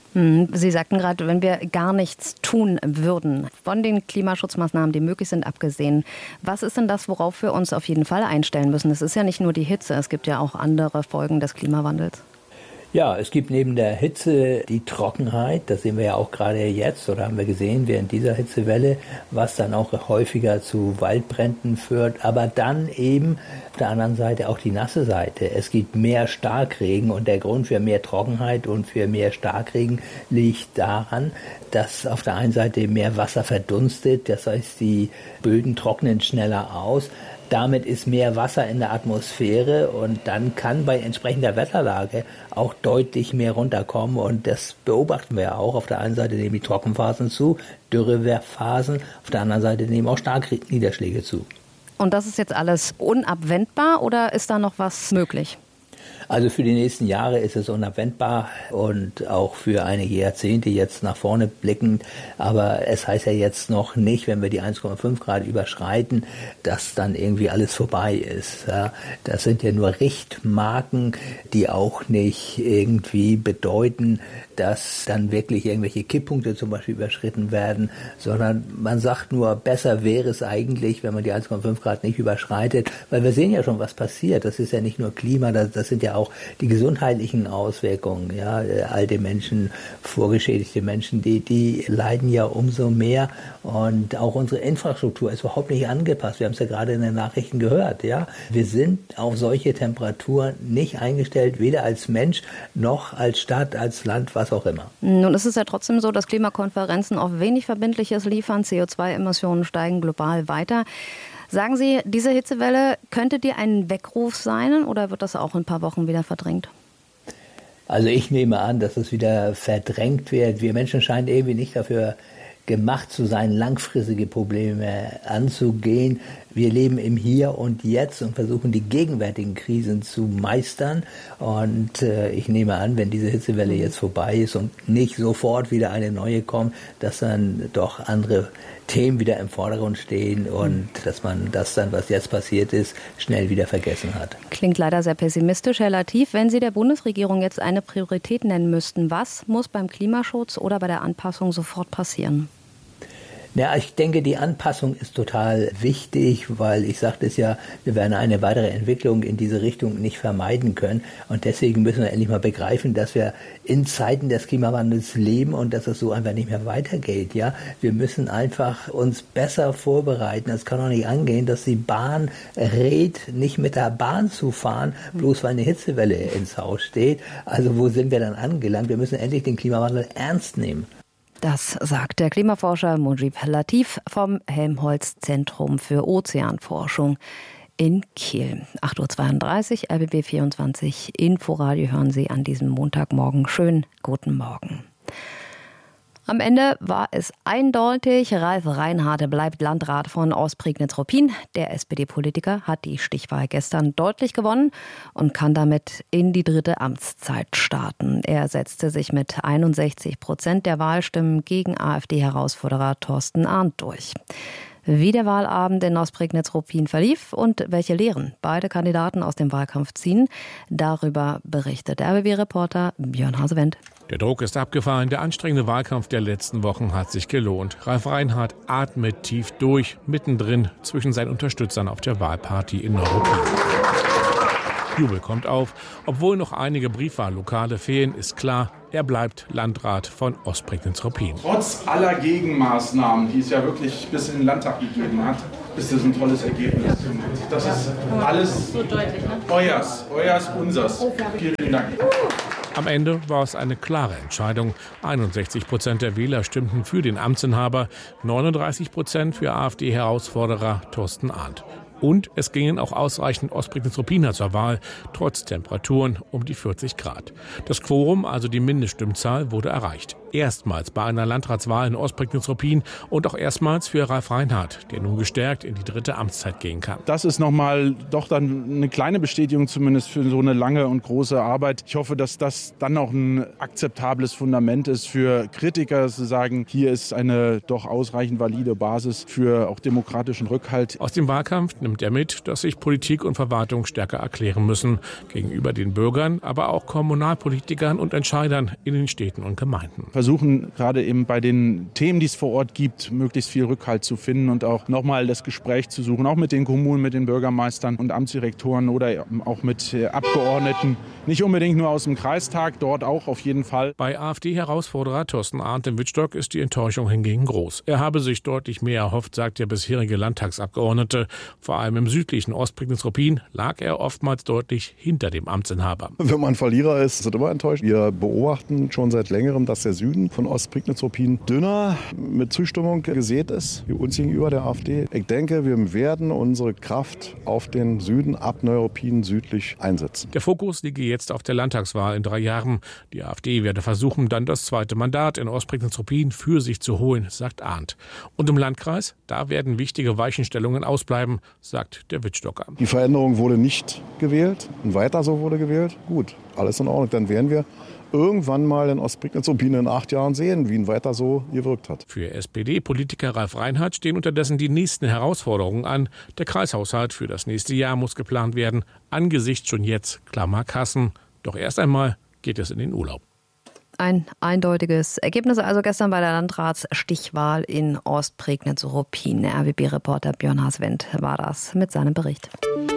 Sie sagten gerade, wenn wir gar nichts tun würden, von den Klimaschutzmaßnahmen, die möglich sind, abgesehen. Was ist denn das, worauf wir uns auf jeden Fall einstellen müssen? Es ist ja nicht nur die Hitze, es gibt ja auch andere Folgen des Klimawandels. Ja, es gibt neben der Hitze die Trockenheit, das sehen wir ja auch gerade jetzt oder haben wir gesehen während dieser Hitzewelle, was dann auch häufiger zu Waldbränden führt, aber dann eben auf der anderen Seite auch die nasse Seite. Es gibt mehr Starkregen und der Grund für mehr Trockenheit und für mehr Starkregen liegt daran, dass auf der einen Seite mehr Wasser verdunstet, das heißt die Böden trocknen schneller aus. Damit ist mehr Wasser in der Atmosphäre und dann kann bei entsprechender Wetterlage auch deutlich mehr runterkommen. Und das beobachten wir auch. Auf der einen Seite nehmen die Trockenphasen zu, Dürrephasen, auf der anderen Seite nehmen auch Starkniederschläge zu. Und das ist jetzt alles unabwendbar oder ist da noch was möglich? Also für die nächsten Jahre ist es unabwendbar und auch für einige Jahrzehnte jetzt nach vorne blickend. Aber es heißt ja jetzt noch nicht, wenn wir die eins Komma fünf Grad überschreiten, dass dann irgendwie alles vorbei ist. Ja, das sind ja nur Richtmarken, die auch nicht irgendwie bedeuten, dass dann wirklich irgendwelche Kipppunkte zum Beispiel überschritten werden, sondern man sagt nur, besser wäre es eigentlich, wenn man die eins Komma fünf Grad nicht überschreitet, weil wir sehen ja schon, was passiert. Das ist ja nicht nur Klima, das, das sind ja auch die gesundheitlichen Auswirkungen. Ja, alte Menschen, vorgeschädigte Menschen, die, die leiden ja umso mehr und auch unsere Infrastruktur ist überhaupt nicht angepasst. Wir haben es ja gerade in den Nachrichten gehört. Ja, wir sind auf solche Temperaturen nicht eingestellt, weder als Mensch noch als Stadt, als Land, was auch immer. Nun ist es ja trotzdem so, dass Klimakonferenzen oft wenig Verbindliches liefern. C O zwei Emissionen steigen global weiter. Sagen Sie, diese Hitzewelle, könnte die ein Weckruf sein oder wird das auch in ein paar Wochen wieder verdrängt? Also ich nehme an, dass es wieder verdrängt wird. Wir Menschen scheinen irgendwie nicht dafür gemacht zu sein, langfristige Probleme anzugehen. Wir leben im Hier und Jetzt und versuchen, die gegenwärtigen Krisen zu meistern. Und äh, ich nehme an, wenn diese Hitzewelle jetzt vorbei ist und nicht sofort wieder eine neue kommt, dass dann doch andere Themen wieder im Vordergrund stehen und dass man das dann, was jetzt passiert ist, schnell wieder vergessen hat. Klingt leider sehr pessimistisch, Herr Latif. Wenn Sie der Bundesregierung jetzt eine Priorität nennen müssten, was muss beim Klimaschutz oder bei der Anpassung sofort passieren? Ja, ich denke, die Anpassung ist total wichtig, weil ich sagte es ja, wir werden eine weitere Entwicklung in diese Richtung nicht vermeiden können. Und deswegen müssen wir endlich mal begreifen, dass wir in Zeiten des Klimawandels leben und dass es so einfach nicht mehr weitergeht. Ja, wir müssen einfach uns besser vorbereiten. Es kann auch nicht angehen, dass die Bahn rät, nicht mit der Bahn zu fahren, bloß weil eine Hitzewelle ins Haus steht. Also wo sind wir dann angelangt? Wir müssen endlich den Klimawandel ernst nehmen. Das sagt der Klimaforscher Mujib Latif vom Helmholtz-Zentrum für Ozeanforschung in Kiel. acht Uhr zweiunddreißig, R B B vierundzwanzig, Inforadio hören Sie an diesem Montagmorgen. Schönen guten Morgen. Am Ende war es eindeutig, Ralf Reinhardt bleibt Landrat von Ostprignitz-Ruppin. Der S P D-Politiker hat die Stichwahl gestern deutlich gewonnen und kann damit in die dritte Amtszeit starten. Er setzte sich mit einundsechzig Prozent der Wahlstimmen gegen AfD-Herausforderer Thorsten Arndt durch. Wie der Wahlabend in Ostprignitz-Ruppin verlief und welche Lehren beide Kandidaten aus dem Wahlkampf ziehen, darüber berichtet R B B-Reporter Björn Hasewendt. Der Druck ist abgefallen, der anstrengende Wahlkampf der letzten Wochen hat sich gelohnt. Ralf Reinhardt atmet tief durch, mittendrin zwischen seinen Unterstützern auf der Wahlparty in Neuruppin. Jubel kommt auf. Obwohl noch einige Briefwahllokale fehlen, ist klar, er bleibt Landrat von Ostprignitz-Ruppin. Trotz aller Gegenmaßnahmen, die es ja wirklich bis in den Landtag gegeben hat, ist das ein tolles Ergebnis. Das ist alles euers, euers, unsers. Vielen Dank. Am Ende war es eine klare Entscheidung. einundsechzig Prozent der Wähler stimmten für den Amtsinhaber, neununddreißig Prozent für AfD-Herausforderer Thorsten Arndt. Und es gingen auch ausreichend Ostprignitz-Ruppiner zur Wahl, trotz Temperaturen um die vierzig Grad. Das Quorum, also die Mindeststimmzahl, wurde erreicht. Erstmals bei einer Landratswahl in Ostprignitz-Ruppin und auch erstmals für Ralf Reinhardt, der nun gestärkt in die dritte Amtszeit gehen kann. Das ist nochmal doch dann eine kleine Bestätigung zumindest für so eine lange und große Arbeit. Ich hoffe, dass das dann auch ein akzeptables Fundament ist für Kritiker, zu sagen, hier ist eine doch ausreichend valide Basis für auch demokratischen Rückhalt. Aus dem Wahlkampf nimmt er mit, dass sich Politik und Verwaltung stärker erklären müssen. Gegenüber den Bürgern, aber auch Kommunalpolitikern und Entscheidern in den Städten und Gemeinden. Versuchen gerade eben bei den Themen, die es vor Ort gibt, möglichst viel Rückhalt zu finden und auch nochmal das Gespräch zu suchen, auch mit den Kommunen, mit den Bürgermeistern und Amtsdirektoren oder auch mit Abgeordneten. Nicht unbedingt nur aus dem Kreistag, dort auch auf jeden Fall. Bei AfD-Herausforderer Thorsten Arndt im Wittstock ist die Enttäuschung hingegen groß. Er habe sich deutlich mehr erhofft, sagt der bisherige Landtagsabgeordnete. Vor allem im südlichen Ostprignitz-Ruppin lag er oftmals deutlich hinter dem Amtsinhaber. Wenn man Verlierer ist, ist es immer enttäuscht. Wir beobachten schon seit längerem, dass der Süden von Ostprignitz-Ruppin dünner mit Zustimmung gesät ist, wie uns gegenüber der AfD. Ich denke, wir werden unsere Kraft auf den Süden ab Neuruppin südlich einsetzen. Der Fokus liege jetzt auf der Landtagswahl in drei Jahren. Die AfD werde versuchen, dann das zweite Mandat in Ostprignitz-Ruppin für sich zu holen, sagt Arndt. Und im Landkreis, da werden wichtige Weichenstellungen ausbleiben, sagt der Wittstocker. Die Veränderung wurde nicht gewählt und weiter so wurde gewählt. Gut, alles in Ordnung. Dann werden wir irgendwann mal in Ostprignitz-Ruppin in acht Jahren sehen, wie ihn weiter so gewirkt hat. Für S P D-Politiker Ralf Reinhardt stehen unterdessen die nächsten Herausforderungen an. Der Kreishaushalt für das nächste Jahr muss geplant werden, angesichts schon jetzt klammer Kassen. Doch erst einmal geht es in den Urlaub. Ein eindeutiges Ergebnis also gestern bei der Landratsstichwahl in Ostprignitz-Ruppin. R B B-Reporter Björn Hasewendt war das mit seinem Bericht.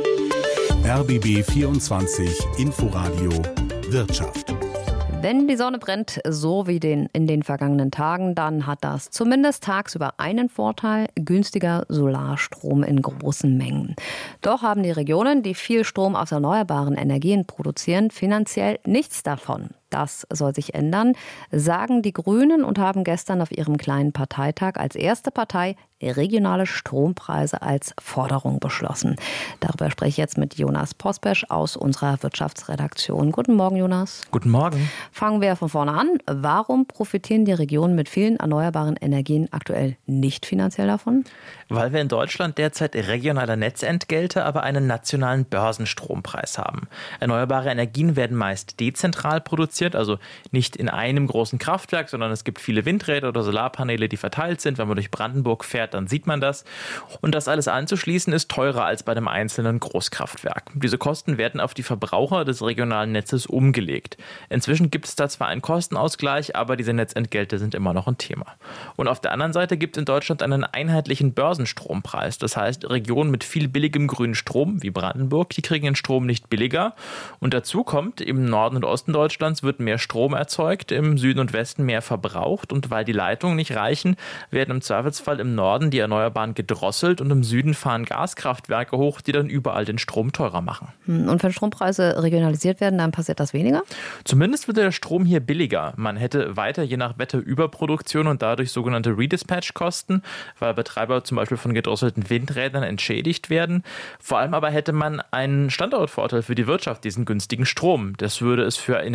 R B B vierundzwanzig Inforadio Wirtschaft. Wenn die Sonne brennt, so wie den, in den vergangenen Tagen, dann hat das zumindest tagsüber einen Vorteil: günstiger Solarstrom in großen Mengen. Doch haben die Regionen, die viel Strom aus erneuerbaren Energien produzieren, finanziell nichts davon. Das soll sich ändern, sagen die Grünen und haben gestern auf ihrem kleinen Parteitag als erste Partei regionale Strompreise als Forderung beschlossen. Darüber spreche ich jetzt mit Jonas Pospesch aus unserer Wirtschaftsredaktion. Guten Morgen, Jonas. Guten Morgen. Fangen wir von vorne an. Warum profitieren die Regionen mit vielen erneuerbaren Energien aktuell nicht finanziell davon? Weil wir in Deutschland derzeit regionale Netzentgelte, aber einen nationalen Börsenstrompreis haben. Erneuerbare Energien werden meist dezentral produziert, also nicht in einem großen Kraftwerk, sondern es gibt viele Windräder oder Solarpaneele, die verteilt sind. Wenn man durch Brandenburg fährt, dann sieht man das. Und das alles anzuschließen ist teurer als bei einem einzelnen Großkraftwerk. Diese Kosten werden auf die Verbraucher des regionalen Netzes umgelegt. Inzwischen gibt es da zwar einen Kostenausgleich, aber diese Netzentgelte sind immer noch ein Thema. Und auf der anderen Seite gibt es in Deutschland einen einheitlichen Börsenstrompreis. Das heißt, Regionen mit viel billigem grünen Strom, wie Brandenburg, die kriegen den Strom nicht billiger. Und dazu kommt, im Norden und Osten Deutschlands wird mehr Strom erzeugt, im Süden und Westen mehr verbraucht. Und weil die Leitungen nicht reichen, werden im Zweifelsfall im Norden die Erneuerbaren gedrosselt und im Süden fahren Gaskraftwerke hoch, die dann überall den Strom teurer machen. Und wenn Strompreise regionalisiert werden, dann passiert das weniger? Zumindest wird der Strom hier billiger. Man hätte weiter je nach Wetter Überproduktion und dadurch sogenannte Redispatch-Kosten, weil Betreiber zum Beispiel von gedrosselten Windrädern entschädigt werden. Vor allem aber hätte man einen Standortvorteil für die Wirtschaft, diesen günstigen Strom. Das würde es für energieintensive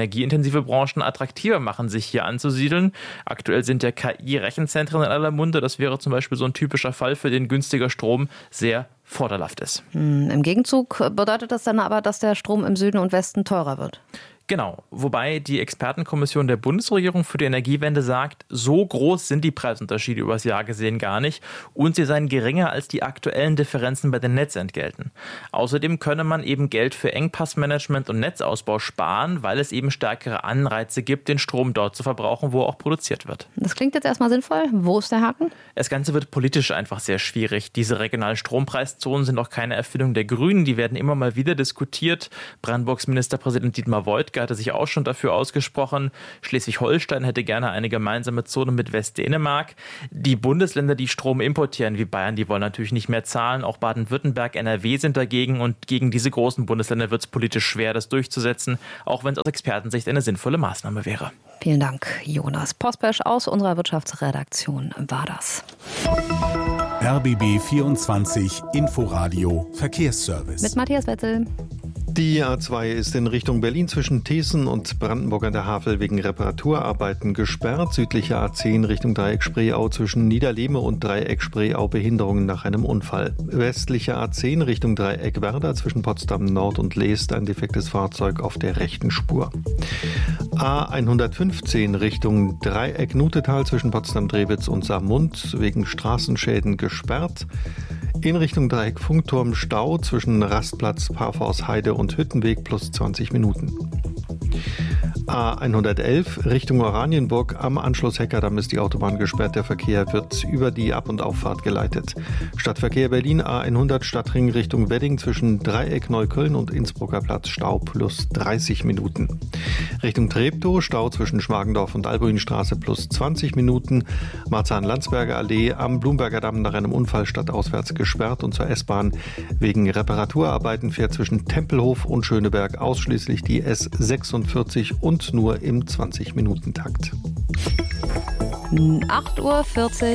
energieintensive Branchen attraktiver machen, sich hier anzusiedeln. Aktuell sind ja K I-Rechenzentren in aller Munde. Das wäre zum Beispiel so ein typischer Fall, für den günstiger Strom sehr vorteilhaft ist. Hm, im Gegenzug bedeutet das dann aber, dass der Strom im Süden und Westen teurer wird. Genau, wobei die Expertenkommission der Bundesregierung für die Energiewende sagt, so groß sind die Preisunterschiede übers Jahr gesehen gar nicht und sie seien geringer als die aktuellen Differenzen bei den Netzentgelten. Außerdem könne man eben Geld für Engpassmanagement und Netzausbau sparen, weil es eben stärkere Anreize gibt, den Strom dort zu verbrauchen, wo auch produziert wird. Das klingt jetzt erstmal sinnvoll. Wo ist der Haken? Das Ganze wird politisch einfach sehr schwierig. Diese regionalen Strompreiszonen sind auch keine Erfindung der Grünen. Die werden immer mal wieder diskutiert. Brandenburgs Ministerpräsident Dietmar Woidke hatte sich auch schon dafür ausgesprochen. Schleswig-Holstein hätte gerne eine gemeinsame Zone mit Westdänemark. Die Bundesländer, die Strom importieren, wie Bayern, die wollen natürlich nicht mehr zahlen. Auch Baden-Württemberg, N R W sind dagegen. Und gegen diese großen Bundesländer wird es politisch schwer, das durchzusetzen, auch wenn es aus Expertensicht eine sinnvolle Maßnahme wäre. Vielen Dank, Jonas Pospesch aus unserer Wirtschaftsredaktion war das. R B B vierundzwanzig Inforadio Verkehrsservice. Mit Matthias Wetzel. Die A zwei ist in Richtung Berlin zwischen Thesen und Brandenburg an der Havel wegen Reparaturarbeiten gesperrt. Südliche A zehn Richtung Dreieck Spreeau zwischen Niederlehme und Dreieck Spreeau Behinderungen nach einem Unfall. Westliche A zehn Richtung Dreieck Werder zwischen Potsdam Nord und Leest ein defektes Fahrzeug auf der rechten Spur. A hundertfünfzehn Richtung Dreieck Nutetal zwischen Potsdam-Drewitz und Saarmund wegen Straßenschäden gesperrt. In Richtung Dreieck Funkturm Stau zwischen Rastplatz, Parforst-Heide und Hüttenweg plus zwanzig Minuten. A hundertelf Richtung Oranienburg am Anschluss Heckerdamm ist die Autobahn gesperrt. Der Verkehr wird über die Ab- und Auffahrt geleitet. Stadtverkehr Berlin A hundert Stadtring Richtung Wedding zwischen Dreieck Neukölln und Innsbrucker Platz Stau plus dreißig Minuten. Richtung Treptow Stau zwischen Schmargendorf und Albuinstraße plus zwanzig Minuten. Marzahn-Landsberger Allee am Blumberger Damm nach einem Unfall stadtauswärts gesperrt und zur S-Bahn wegen Reparaturarbeiten fährt zwischen Tempelhof und Schöneberg ausschließlich die S sechsundvierzig und nur im zwanzig-Minuten-Takt. acht Uhr vierzig.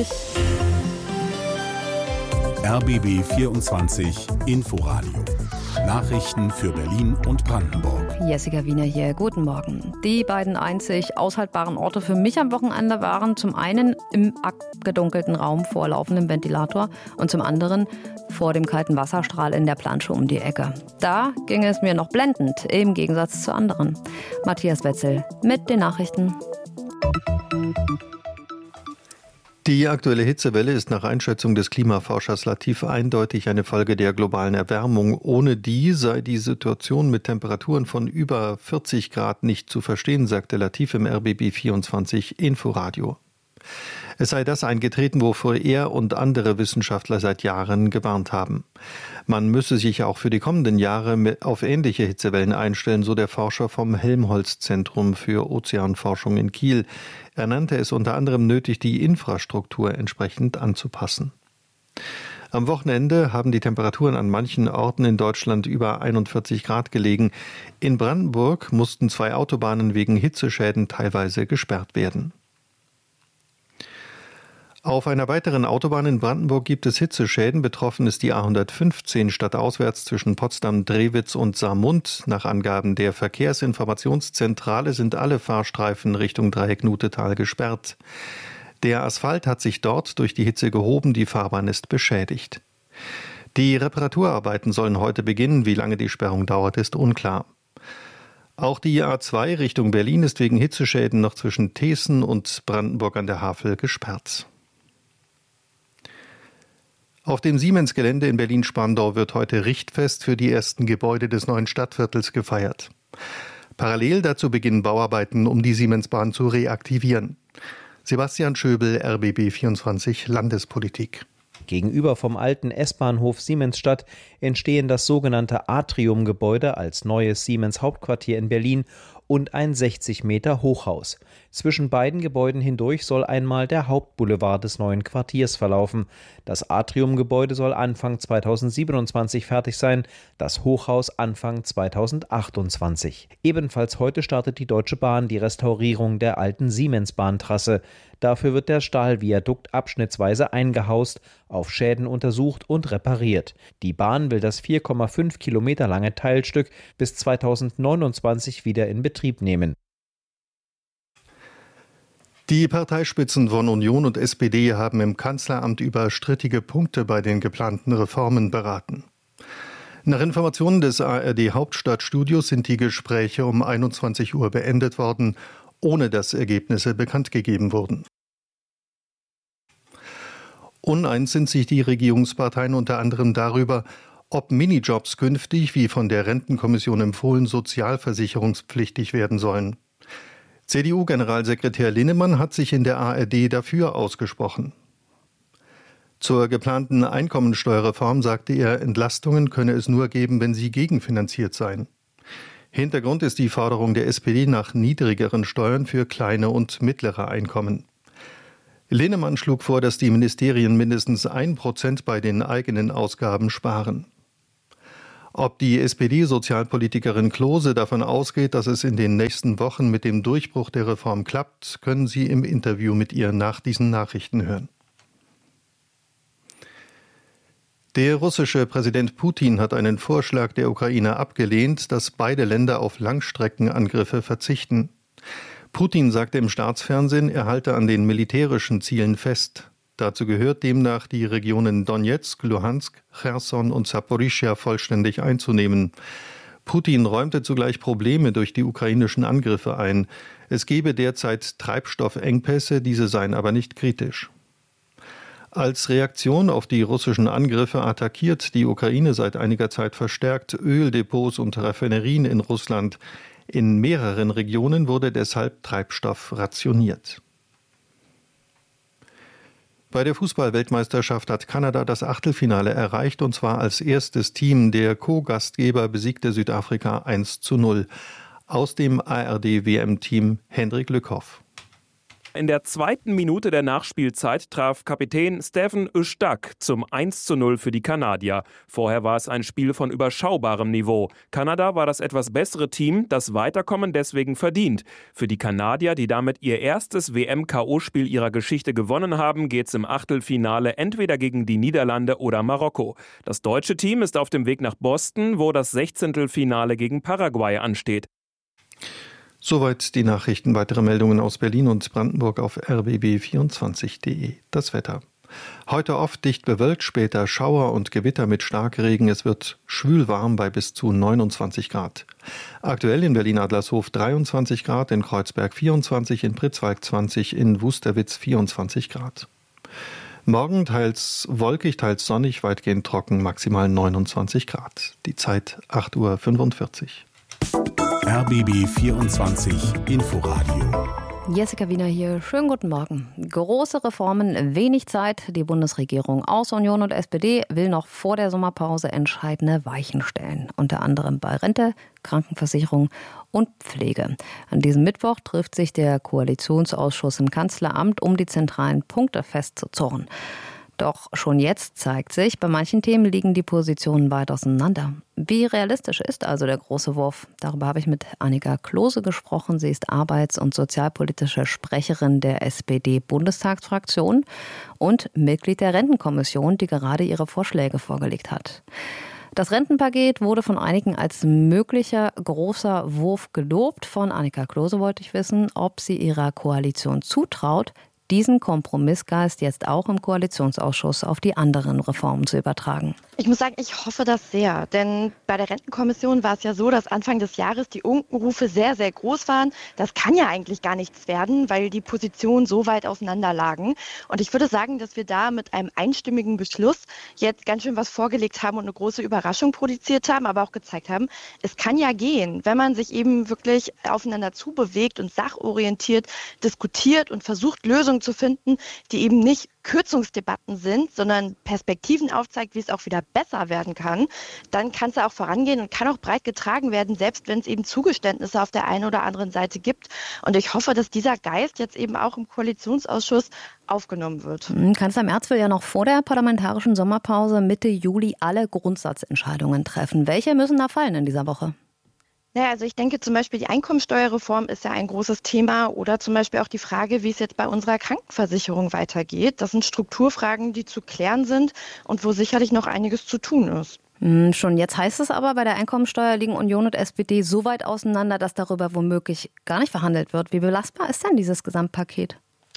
R B B vierundzwanzig Inforadio. Nachrichten für Berlin und Brandenburg. Jessica Wiener hier, guten Morgen. Die beiden einzig aushaltbaren Orte für mich am Wochenende waren zum einen im abgedunkelten Raum vor laufendem Ventilator und zum anderen vor dem kalten Wasserstrahl in der Plansche um die Ecke. Da ging es mir noch blendend, im Gegensatz zu anderen. Matthias Wetzel mit den Nachrichten. Die aktuelle Hitzewelle ist nach Einschätzung des Klimaforschers Latif eindeutig eine Folge der globalen Erwärmung. Ohne die sei die Situation mit Temperaturen von über vierzig Grad nicht zu verstehen, sagte Latif im R B B vierundzwanzig Inforadio. Es sei das eingetreten, wovor er und andere Wissenschaftler seit Jahren gewarnt haben. Man müsse sich auch für die kommenden Jahre auf ähnliche Hitzewellen einstellen, so der Forscher vom Helmholtz-Zentrum für Ozeanforschung in Kiel. Er nannte es unter anderem nötig, die Infrastruktur entsprechend anzupassen. Am Wochenende haben die Temperaturen an manchen Orten in Deutschland über einundvierzig Grad gelegen. In Brandenburg mussten zwei Autobahnen wegen Hitzeschäden teilweise gesperrt werden. Auf einer weiteren Autobahn in Brandenburg gibt es Hitzeschäden. Betroffen ist die A hundertfünfzehn stadtauswärts zwischen Potsdam, Drewitz und Saarmund. Nach Angaben der Verkehrsinformationszentrale sind alle Fahrstreifen Richtung Dreieck Nutetal gesperrt. Der Asphalt hat sich dort durch die Hitze gehoben, die Fahrbahn ist beschädigt. Die Reparaturarbeiten sollen heute beginnen. Wie lange die Sperrung dauert, ist unklar. Auch die A zwei Richtung Berlin ist wegen Hitzeschäden noch zwischen Thesen und Brandenburg an der Havel gesperrt. Auf dem Siemens-Gelände in Berlin-Spandau wird heute Richtfest für die ersten Gebäude des neuen Stadtviertels gefeiert. Parallel dazu beginnen Bauarbeiten, um die Siemensbahn zu reaktivieren. Sebastian Schöbel, R B B vierundzwanzig Landespolitik. Gegenüber vom alten S-Bahnhof Siemensstadt entstehen das sogenannte Atrium-Gebäude als neues Siemens-Hauptquartier in Berlin und ein sechzig Meter Hochhaus. Zwischen beiden Gebäuden hindurch soll einmal der Hauptboulevard des neuen Quartiers verlaufen. Das Atrium-Gebäude soll Anfang zweitausendsiebenundzwanzig fertig sein, das Hochhaus Anfang zweitausendachtundzwanzig. Ebenfalls heute startet die Deutsche Bahn die Restaurierung der alten Siemens-Bahntrasse. Dafür wird der Stahlviadukt abschnittsweise eingehaust, auf Schäden untersucht und repariert. Die Bahn will das vier Komma fünf Kilometer lange Teilstück bis zweitausendneunundzwanzig wieder in Betrieb nehmen. Die Parteispitzen von Union und S P D haben im Kanzleramt über strittige Punkte bei den geplanten Reformen beraten. Nach Informationen des A R D-Hauptstadtstudios sind die Gespräche um einundzwanzig Uhr beendet worden, ohne dass Ergebnisse bekannt gegeben wurden. Uneins sind sich die Regierungsparteien unter anderem darüber, ob Minijobs künftig, wie von der Rentenkommission empfohlen, sozialversicherungspflichtig werden sollen. C D U-Generalsekretär Linnemann hat sich in der A R D dafür ausgesprochen. Zur geplanten Einkommensteuerreform sagte er, Entlastungen könne es nur geben, wenn sie gegenfinanziert seien. Hintergrund ist die Forderung der S P D nach niedrigeren Steuern für kleine und mittlere Einkommen. Linnemann schlug vor, dass die Ministerien mindestens ein Prozent bei den eigenen Ausgaben sparen. Ob die S P D-Sozialpolitikerin Klose davon ausgeht, dass es in den nächsten Wochen mit dem Durchbruch der Reform klappt, können Sie im Interview mit ihr nach diesen Nachrichten hören. Der russische Präsident Putin hat einen Vorschlag der Ukraine abgelehnt, dass beide Länder auf Langstreckenangriffe verzichten. Putin sagte im Staatsfernsehen, er halte an den militärischen Zielen fest. Dazu gehört demnach, die Regionen Donetsk, Luhansk, Cherson und Saporischschja vollständig einzunehmen. Putin räumte zugleich Probleme durch die ukrainischen Angriffe ein. Es gebe derzeit Treibstoffengpässe, diese seien aber nicht kritisch. Als Reaktion auf die russischen Angriffe attackiert die Ukraine seit einiger Zeit verstärkt Öldepots und Raffinerien in Russland. In mehreren Regionen wurde deshalb Treibstoff rationiert. Bei der Fußball-Weltmeisterschaft hat Kanada das Achtelfinale erreicht, und zwar als erstes Team. Der Co-Gastgeber besiegte Südafrika eins zu null. Aus dem A R D-W M-Team Hendrik Lückhoff. In der zweiten Minute der Nachspielzeit traf Kapitän Stephen Ustak zum eins zu null für die Kanadier. Vorher war es ein Spiel von überschaubarem Niveau. Kanada war das etwas bessere Team, das Weiterkommen deswegen verdient. Für die Kanadier, die damit ihr erstes W M-K O-Spiel ihrer Geschichte gewonnen haben, geht es im Achtelfinale entweder gegen die Niederlande oder Marokko. Das deutsche Team ist auf dem Weg nach Boston, wo das Sechzehntelfinale gegen Paraguay ansteht. Soweit die Nachrichten. Weitere Meldungen aus Berlin und Brandenburg auf r b b vierundzwanzig punkt de. Das Wetter. Heute oft dicht bewölkt, später Schauer und Gewitter mit Starkregen. Es wird schwül warm bei bis zu neunundzwanzig Grad. Aktuell in Berlin-Adlershof dreiundzwanzig Grad, in Kreuzberg vierundzwanzig, in Pritzwalk zwanzig, in Wusterwitz vierundzwanzig Grad. Morgen teils wolkig, teils sonnig, weitgehend trocken, maximal neunundzwanzig Grad. Die Zeit acht Uhr fünfundvierzig. R B B vierundzwanzig Inforadio. Jessica Wiener hier. Schönen guten Morgen. Große Reformen, wenig Zeit. Die Bundesregierung aus Union und S P D will noch vor der Sommerpause entscheidende Weichen stellen. Unter anderem bei Rente, Krankenversicherung und Pflege. An diesem Mittwoch trifft sich der Koalitionsausschuss im Kanzleramt, um die zentralen Punkte festzuzurren. Doch schon jetzt zeigt sich, bei manchen Themen liegen die Positionen weit auseinander. Wie realistisch ist also der große Wurf? Darüber habe ich mit Annika Klose gesprochen. Sie ist arbeits- und sozialpolitische Sprecherin der S P D-Bundestagsfraktion und Mitglied der Rentenkommission, die gerade ihre Vorschläge vorgelegt hat. Das Rentenpaket wurde von einigen als möglicher großer Wurf gelobt. Von Annika Klose wollte ich wissen, ob sie ihrer Koalition zutraut, diesen Kompromissgeist jetzt auch im Koalitionsausschuss auf die anderen Reformen zu übertragen. Ich muss sagen, ich hoffe das sehr, denn bei der Rentenkommission war es ja so, dass Anfang des Jahres die Unkenrufe sehr, sehr groß waren. Das kann ja eigentlich gar nichts werden, weil die Positionen so weit auseinander lagen. Und ich würde sagen, dass wir da mit einem einstimmigen Beschluss jetzt ganz schön was vorgelegt haben und eine große Überraschung produziert haben, aber auch gezeigt haben, es kann ja gehen, wenn man sich eben wirklich aufeinander zubewegt und sachorientiert diskutiert und versucht, Lösungen zu finden, die eben nicht Kürzungsdebatten sind, sondern Perspektiven aufzeigt, wie es auch wieder besser werden kann, dann kann es ja auch vorangehen und kann auch breit getragen werden, selbst wenn es eben Zugeständnisse auf der einen oder anderen Seite gibt. Und ich hoffe, dass dieser Geist jetzt eben auch im Koalitionsausschuss aufgenommen wird. Kanzler Merz will ja noch vor der parlamentarischen Sommerpause Mitte Juli alle Grundsatzentscheidungen treffen. Welche müssen da fallen in dieser Woche? Ja, also ich denke zum Beispiel, die Einkommensteuerreform ist ja ein großes Thema oder zum Beispiel auch die Frage, wie es jetzt bei unserer Krankenversicherung weitergeht. Das sind Strukturfragen, die zu klären sind und wo sicherlich noch einiges zu tun ist. Schon jetzt heißt es aber, bei der Einkommensteuer liegen Union und S P D so weit auseinander, dass darüber womöglich gar nicht verhandelt wird. Wie belastbar ist denn dieses Gesamtpaket?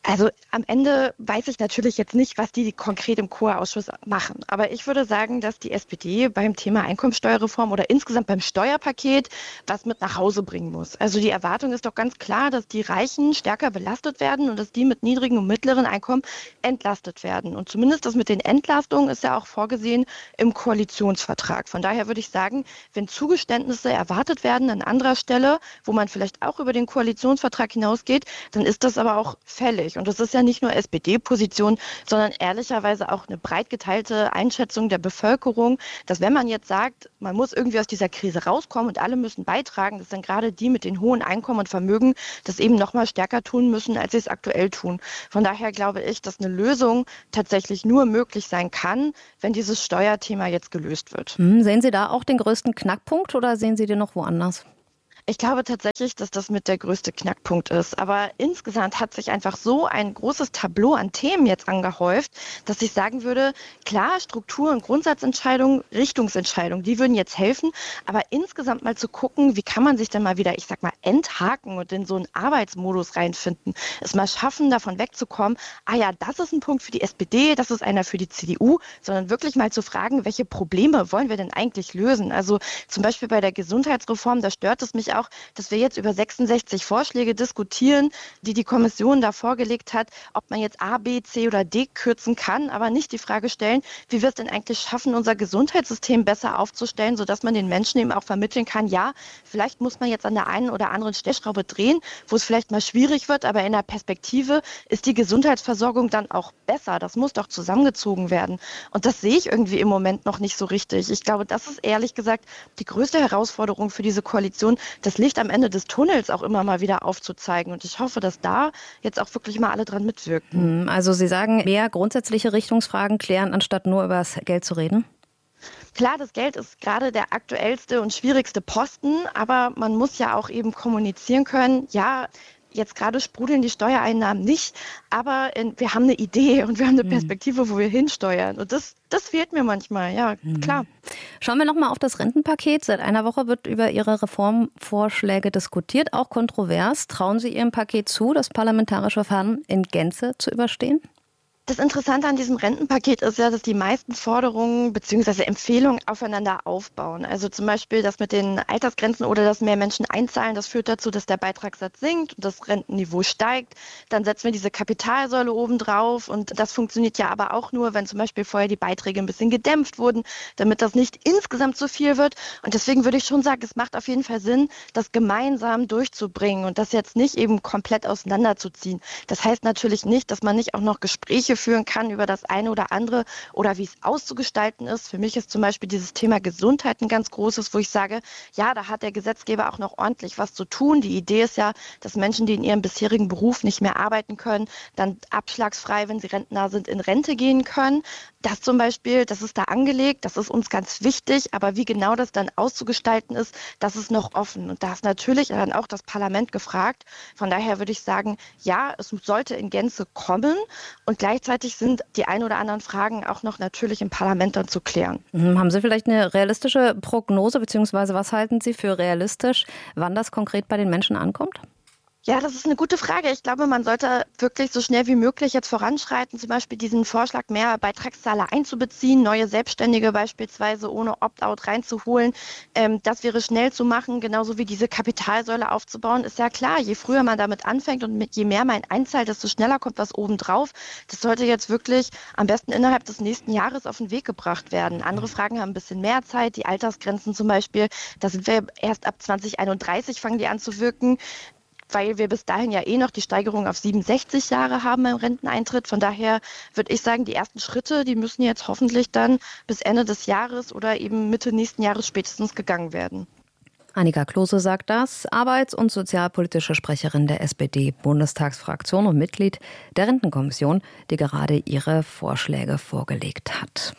Also am Ende weiß ich natürlich jetzt nicht, was die konkret im C O A-Ausschuss machen. Aber ich würde sagen, dass die S P D beim Thema Einkommensteuerreform oder insgesamt beim Steuerpaket was mit nach Hause bringen muss. Also die Erwartung ist doch ganz klar, dass die Reichen stärker belastet werden und dass die mit niedrigen und mittleren Einkommen entlastet werden. Und zumindest das mit den Entlastungen ist ja auch vorgesehen im Koalitionsvertrag. Von daher würde ich sagen, wenn Zugeständnisse erwartet werden an anderer Stelle, wo man vielleicht auch über den Koalitionsvertrag hinausgeht, dann ist das aber auch fällig. Und das ist ja nicht nur S P D-Position, sondern ehrlicherweise auch eine breit geteilte Einschätzung der Bevölkerung, dass wenn man jetzt sagt, man muss irgendwie aus dieser Krise rauskommen und alle müssen beitragen, dass dann gerade die mit den hohen Einkommen und Vermögen das eben noch mal stärker tun müssen, als sie es aktuell tun. Von daher glaube ich, dass eine Lösung tatsächlich nur möglich sein kann, wenn dieses Steuerthema jetzt gelöst wird. Hm, sehen Sie da auch den größten Knackpunkt oder sehen Sie den noch woanders? Ich glaube tatsächlich, dass das mit der größte Knackpunkt ist. Aber insgesamt hat sich einfach so ein großes Tableau an Themen jetzt angehäuft, dass ich sagen würde, klar, Struktur- und Grundsatzentscheidungen, Richtungsentscheidungen, die würden jetzt helfen. Aber insgesamt mal zu gucken, wie kann man sich denn mal wieder, ich sag mal, enthaken und in so einen Arbeitsmodus reinfinden. Es mal schaffen, davon wegzukommen, ah ja, das ist ein Punkt für die S P D, das ist einer für die C D U, sondern wirklich mal zu fragen, welche Probleme wollen wir denn eigentlich lösen? Also zum Beispiel bei der Gesundheitsreform, da stört es mich auch, dass wir jetzt über sechsundsechzig Vorschläge diskutieren, die die Kommission da vorgelegt hat, ob man jetzt A, B, C oder D kürzen kann, aber nicht die Frage stellen, wie wir es denn eigentlich schaffen, unser Gesundheitssystem besser aufzustellen, sodass man den Menschen eben auch vermitteln kann, ja, vielleicht muss man jetzt an der einen oder anderen Stellschraube drehen, wo es vielleicht mal schwierig wird, aber in der Perspektive ist die Gesundheitsversorgung dann auch besser. Das muss doch zusammengezogen werden. Und das sehe ich irgendwie im Moment noch nicht so richtig. Ich glaube, das ist ehrlich gesagt die größte Herausforderung für diese Koalition, das Licht am Ende des Tunnels auch immer mal wieder aufzuzeigen. Und ich hoffe, dass da jetzt auch wirklich mal alle dran mitwirken. Also Sie sagen, mehr grundsätzliche Richtungsfragen klären, anstatt nur über das Geld zu reden? Klar, das Geld ist gerade der aktuellste und schwierigste Posten, aber man muss ja auch eben kommunizieren können, ja, jetzt gerade sprudeln die Steuereinnahmen nicht, aber in, wir haben eine Idee und wir haben eine Perspektive, wo wir hinsteuern. Und das, das fehlt mir manchmal, ja, klar. Schauen wir nochmal auf das Rentenpaket. Seit einer Woche wird über Ihre Reformvorschläge diskutiert, auch kontrovers. Trauen Sie Ihrem Paket zu, das parlamentarische Verfahren in Gänze zu überstehen? Das Interessante an diesem Rentenpaket ist ja, dass die meisten Forderungen bzw. Empfehlungen aufeinander aufbauen. Also zum Beispiel das mit den Altersgrenzen oder dass mehr Menschen einzahlen, das führt dazu, dass der Beitragssatz sinkt und das Rentenniveau steigt. Dann setzen wir diese Kapitalsäule oben drauf und das funktioniert ja aber auch nur, wenn zum Beispiel vorher die Beiträge ein bisschen gedämpft wurden, damit das nicht insgesamt zu viel wird. Und deswegen würde ich schon sagen, es macht auf jeden Fall Sinn, das gemeinsam durchzubringen und das jetzt nicht eben komplett auseinanderzuziehen. Das heißt natürlich nicht, dass man nicht auch noch Gespräche führen kann über das eine oder andere oder wie es auszugestalten ist. Für mich ist zum Beispiel dieses Thema Gesundheit ein ganz großes, wo ich sage, ja, da hat der Gesetzgeber auch noch ordentlich was zu tun. Die Idee ist ja, dass Menschen, die in ihrem bisherigen Beruf nicht mehr arbeiten können, dann abschlagsfrei, wenn sie rentnah sind, in Rente gehen können. Das zum Beispiel, das ist da angelegt, das ist uns ganz wichtig, aber wie genau das dann auszugestalten ist, das ist noch offen. Und da ist natürlich dann auch das Parlament gefragt. Von daher würde ich sagen, ja, es sollte in Gänze kommen und gleichzeitig sind die ein oder anderen Fragen auch noch natürlich im Parlament dann zu klären. Haben Sie vielleicht eine realistische Prognose, beziehungsweise was halten Sie für realistisch, wann das konkret bei den Menschen ankommt? Ja, das ist eine gute Frage. Ich glaube, man sollte wirklich so schnell wie möglich jetzt voranschreiten, zum Beispiel diesen Vorschlag, mehr Beitragszahler einzubeziehen, neue Selbstständige beispielsweise ohne Opt-out reinzuholen. Ähm, das wäre schnell zu machen, genauso wie diese Kapitalsäule aufzubauen. Ist ja klar, je früher man damit anfängt und mit, je mehr man einzahlt, desto schneller kommt was obendrauf. Das sollte jetzt wirklich am besten innerhalb des nächsten Jahres auf den Weg gebracht werden. Andere Fragen haben ein bisschen mehr Zeit, die Altersgrenzen zum Beispiel, da sind wir erst ab zwanzig einunddreißig fangen die an zu wirken, weil wir bis dahin ja eh noch die Steigerung auf siebenundsechzig Jahre haben beim Renteneintritt. Von daher würde ich sagen, die ersten Schritte, die müssen jetzt hoffentlich dann bis Ende des Jahres oder eben Mitte nächsten Jahres spätestens gegangen werden. Annika Klose sagt das, arbeits- und sozialpolitische Sprecherin der S P D-Bundestagsfraktion und Mitglied der Rentenkommission, die gerade ihre Vorschläge vorgelegt hat.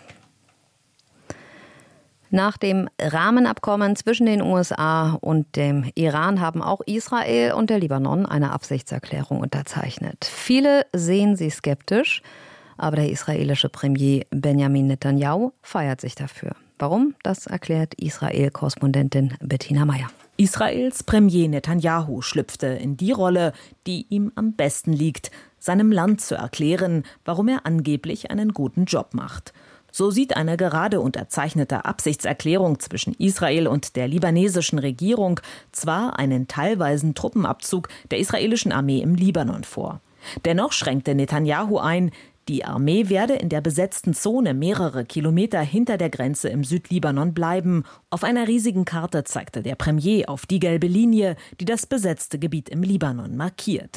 Nach dem Rahmenabkommen zwischen den U S A und dem Iran haben auch Israel und der Libanon eine Absichtserklärung unterzeichnet. Viele sehen sie skeptisch, aber der israelische Premier Benjamin Netanyahu feiert sich dafür. Warum? Das erklärt Israel-Korrespondentin Bettina Meyer. Israels Premier Netanyahu schlüpfte in die Rolle, die ihm am besten liegt, seinem Land zu erklären, warum er angeblich einen guten Job macht. So sieht eine gerade unterzeichnete Absichtserklärung zwischen Israel und der libanesischen Regierung zwar einen teilweisen Truppenabzug der israelischen Armee im Libanon vor. Dennoch schränkte Netanyahu ein, die Armee werde in der besetzten Zone mehrere Kilometer hinter der Grenze im Südlibanon bleiben. Auf einer riesigen Karte zeigte der Premier auf die gelbe Linie, die das besetzte Gebiet im Libanon markiert.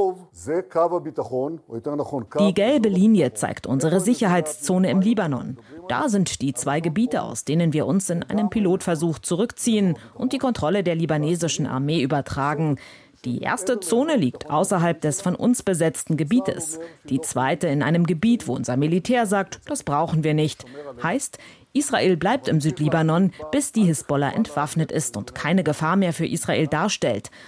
Die gelbe Linie zeigt unsere Sicherheitszone im Libanon. Da sind die zwei Gebiete, aus denen wir uns in einem Pilotversuch zurückziehen und die Kontrolle der libanesischen Armee übertragen. Die erste Zone liegt außerhalb des von uns besetzten Gebietes. Die zweite in einem Gebiet, wo unser Militär sagt, das brauchen wir nicht. Heißt, Israel bleibt im Südlibanon, bis die Hisbollah entwaffnet ist und keine Gefahr mehr für Israel darstellt.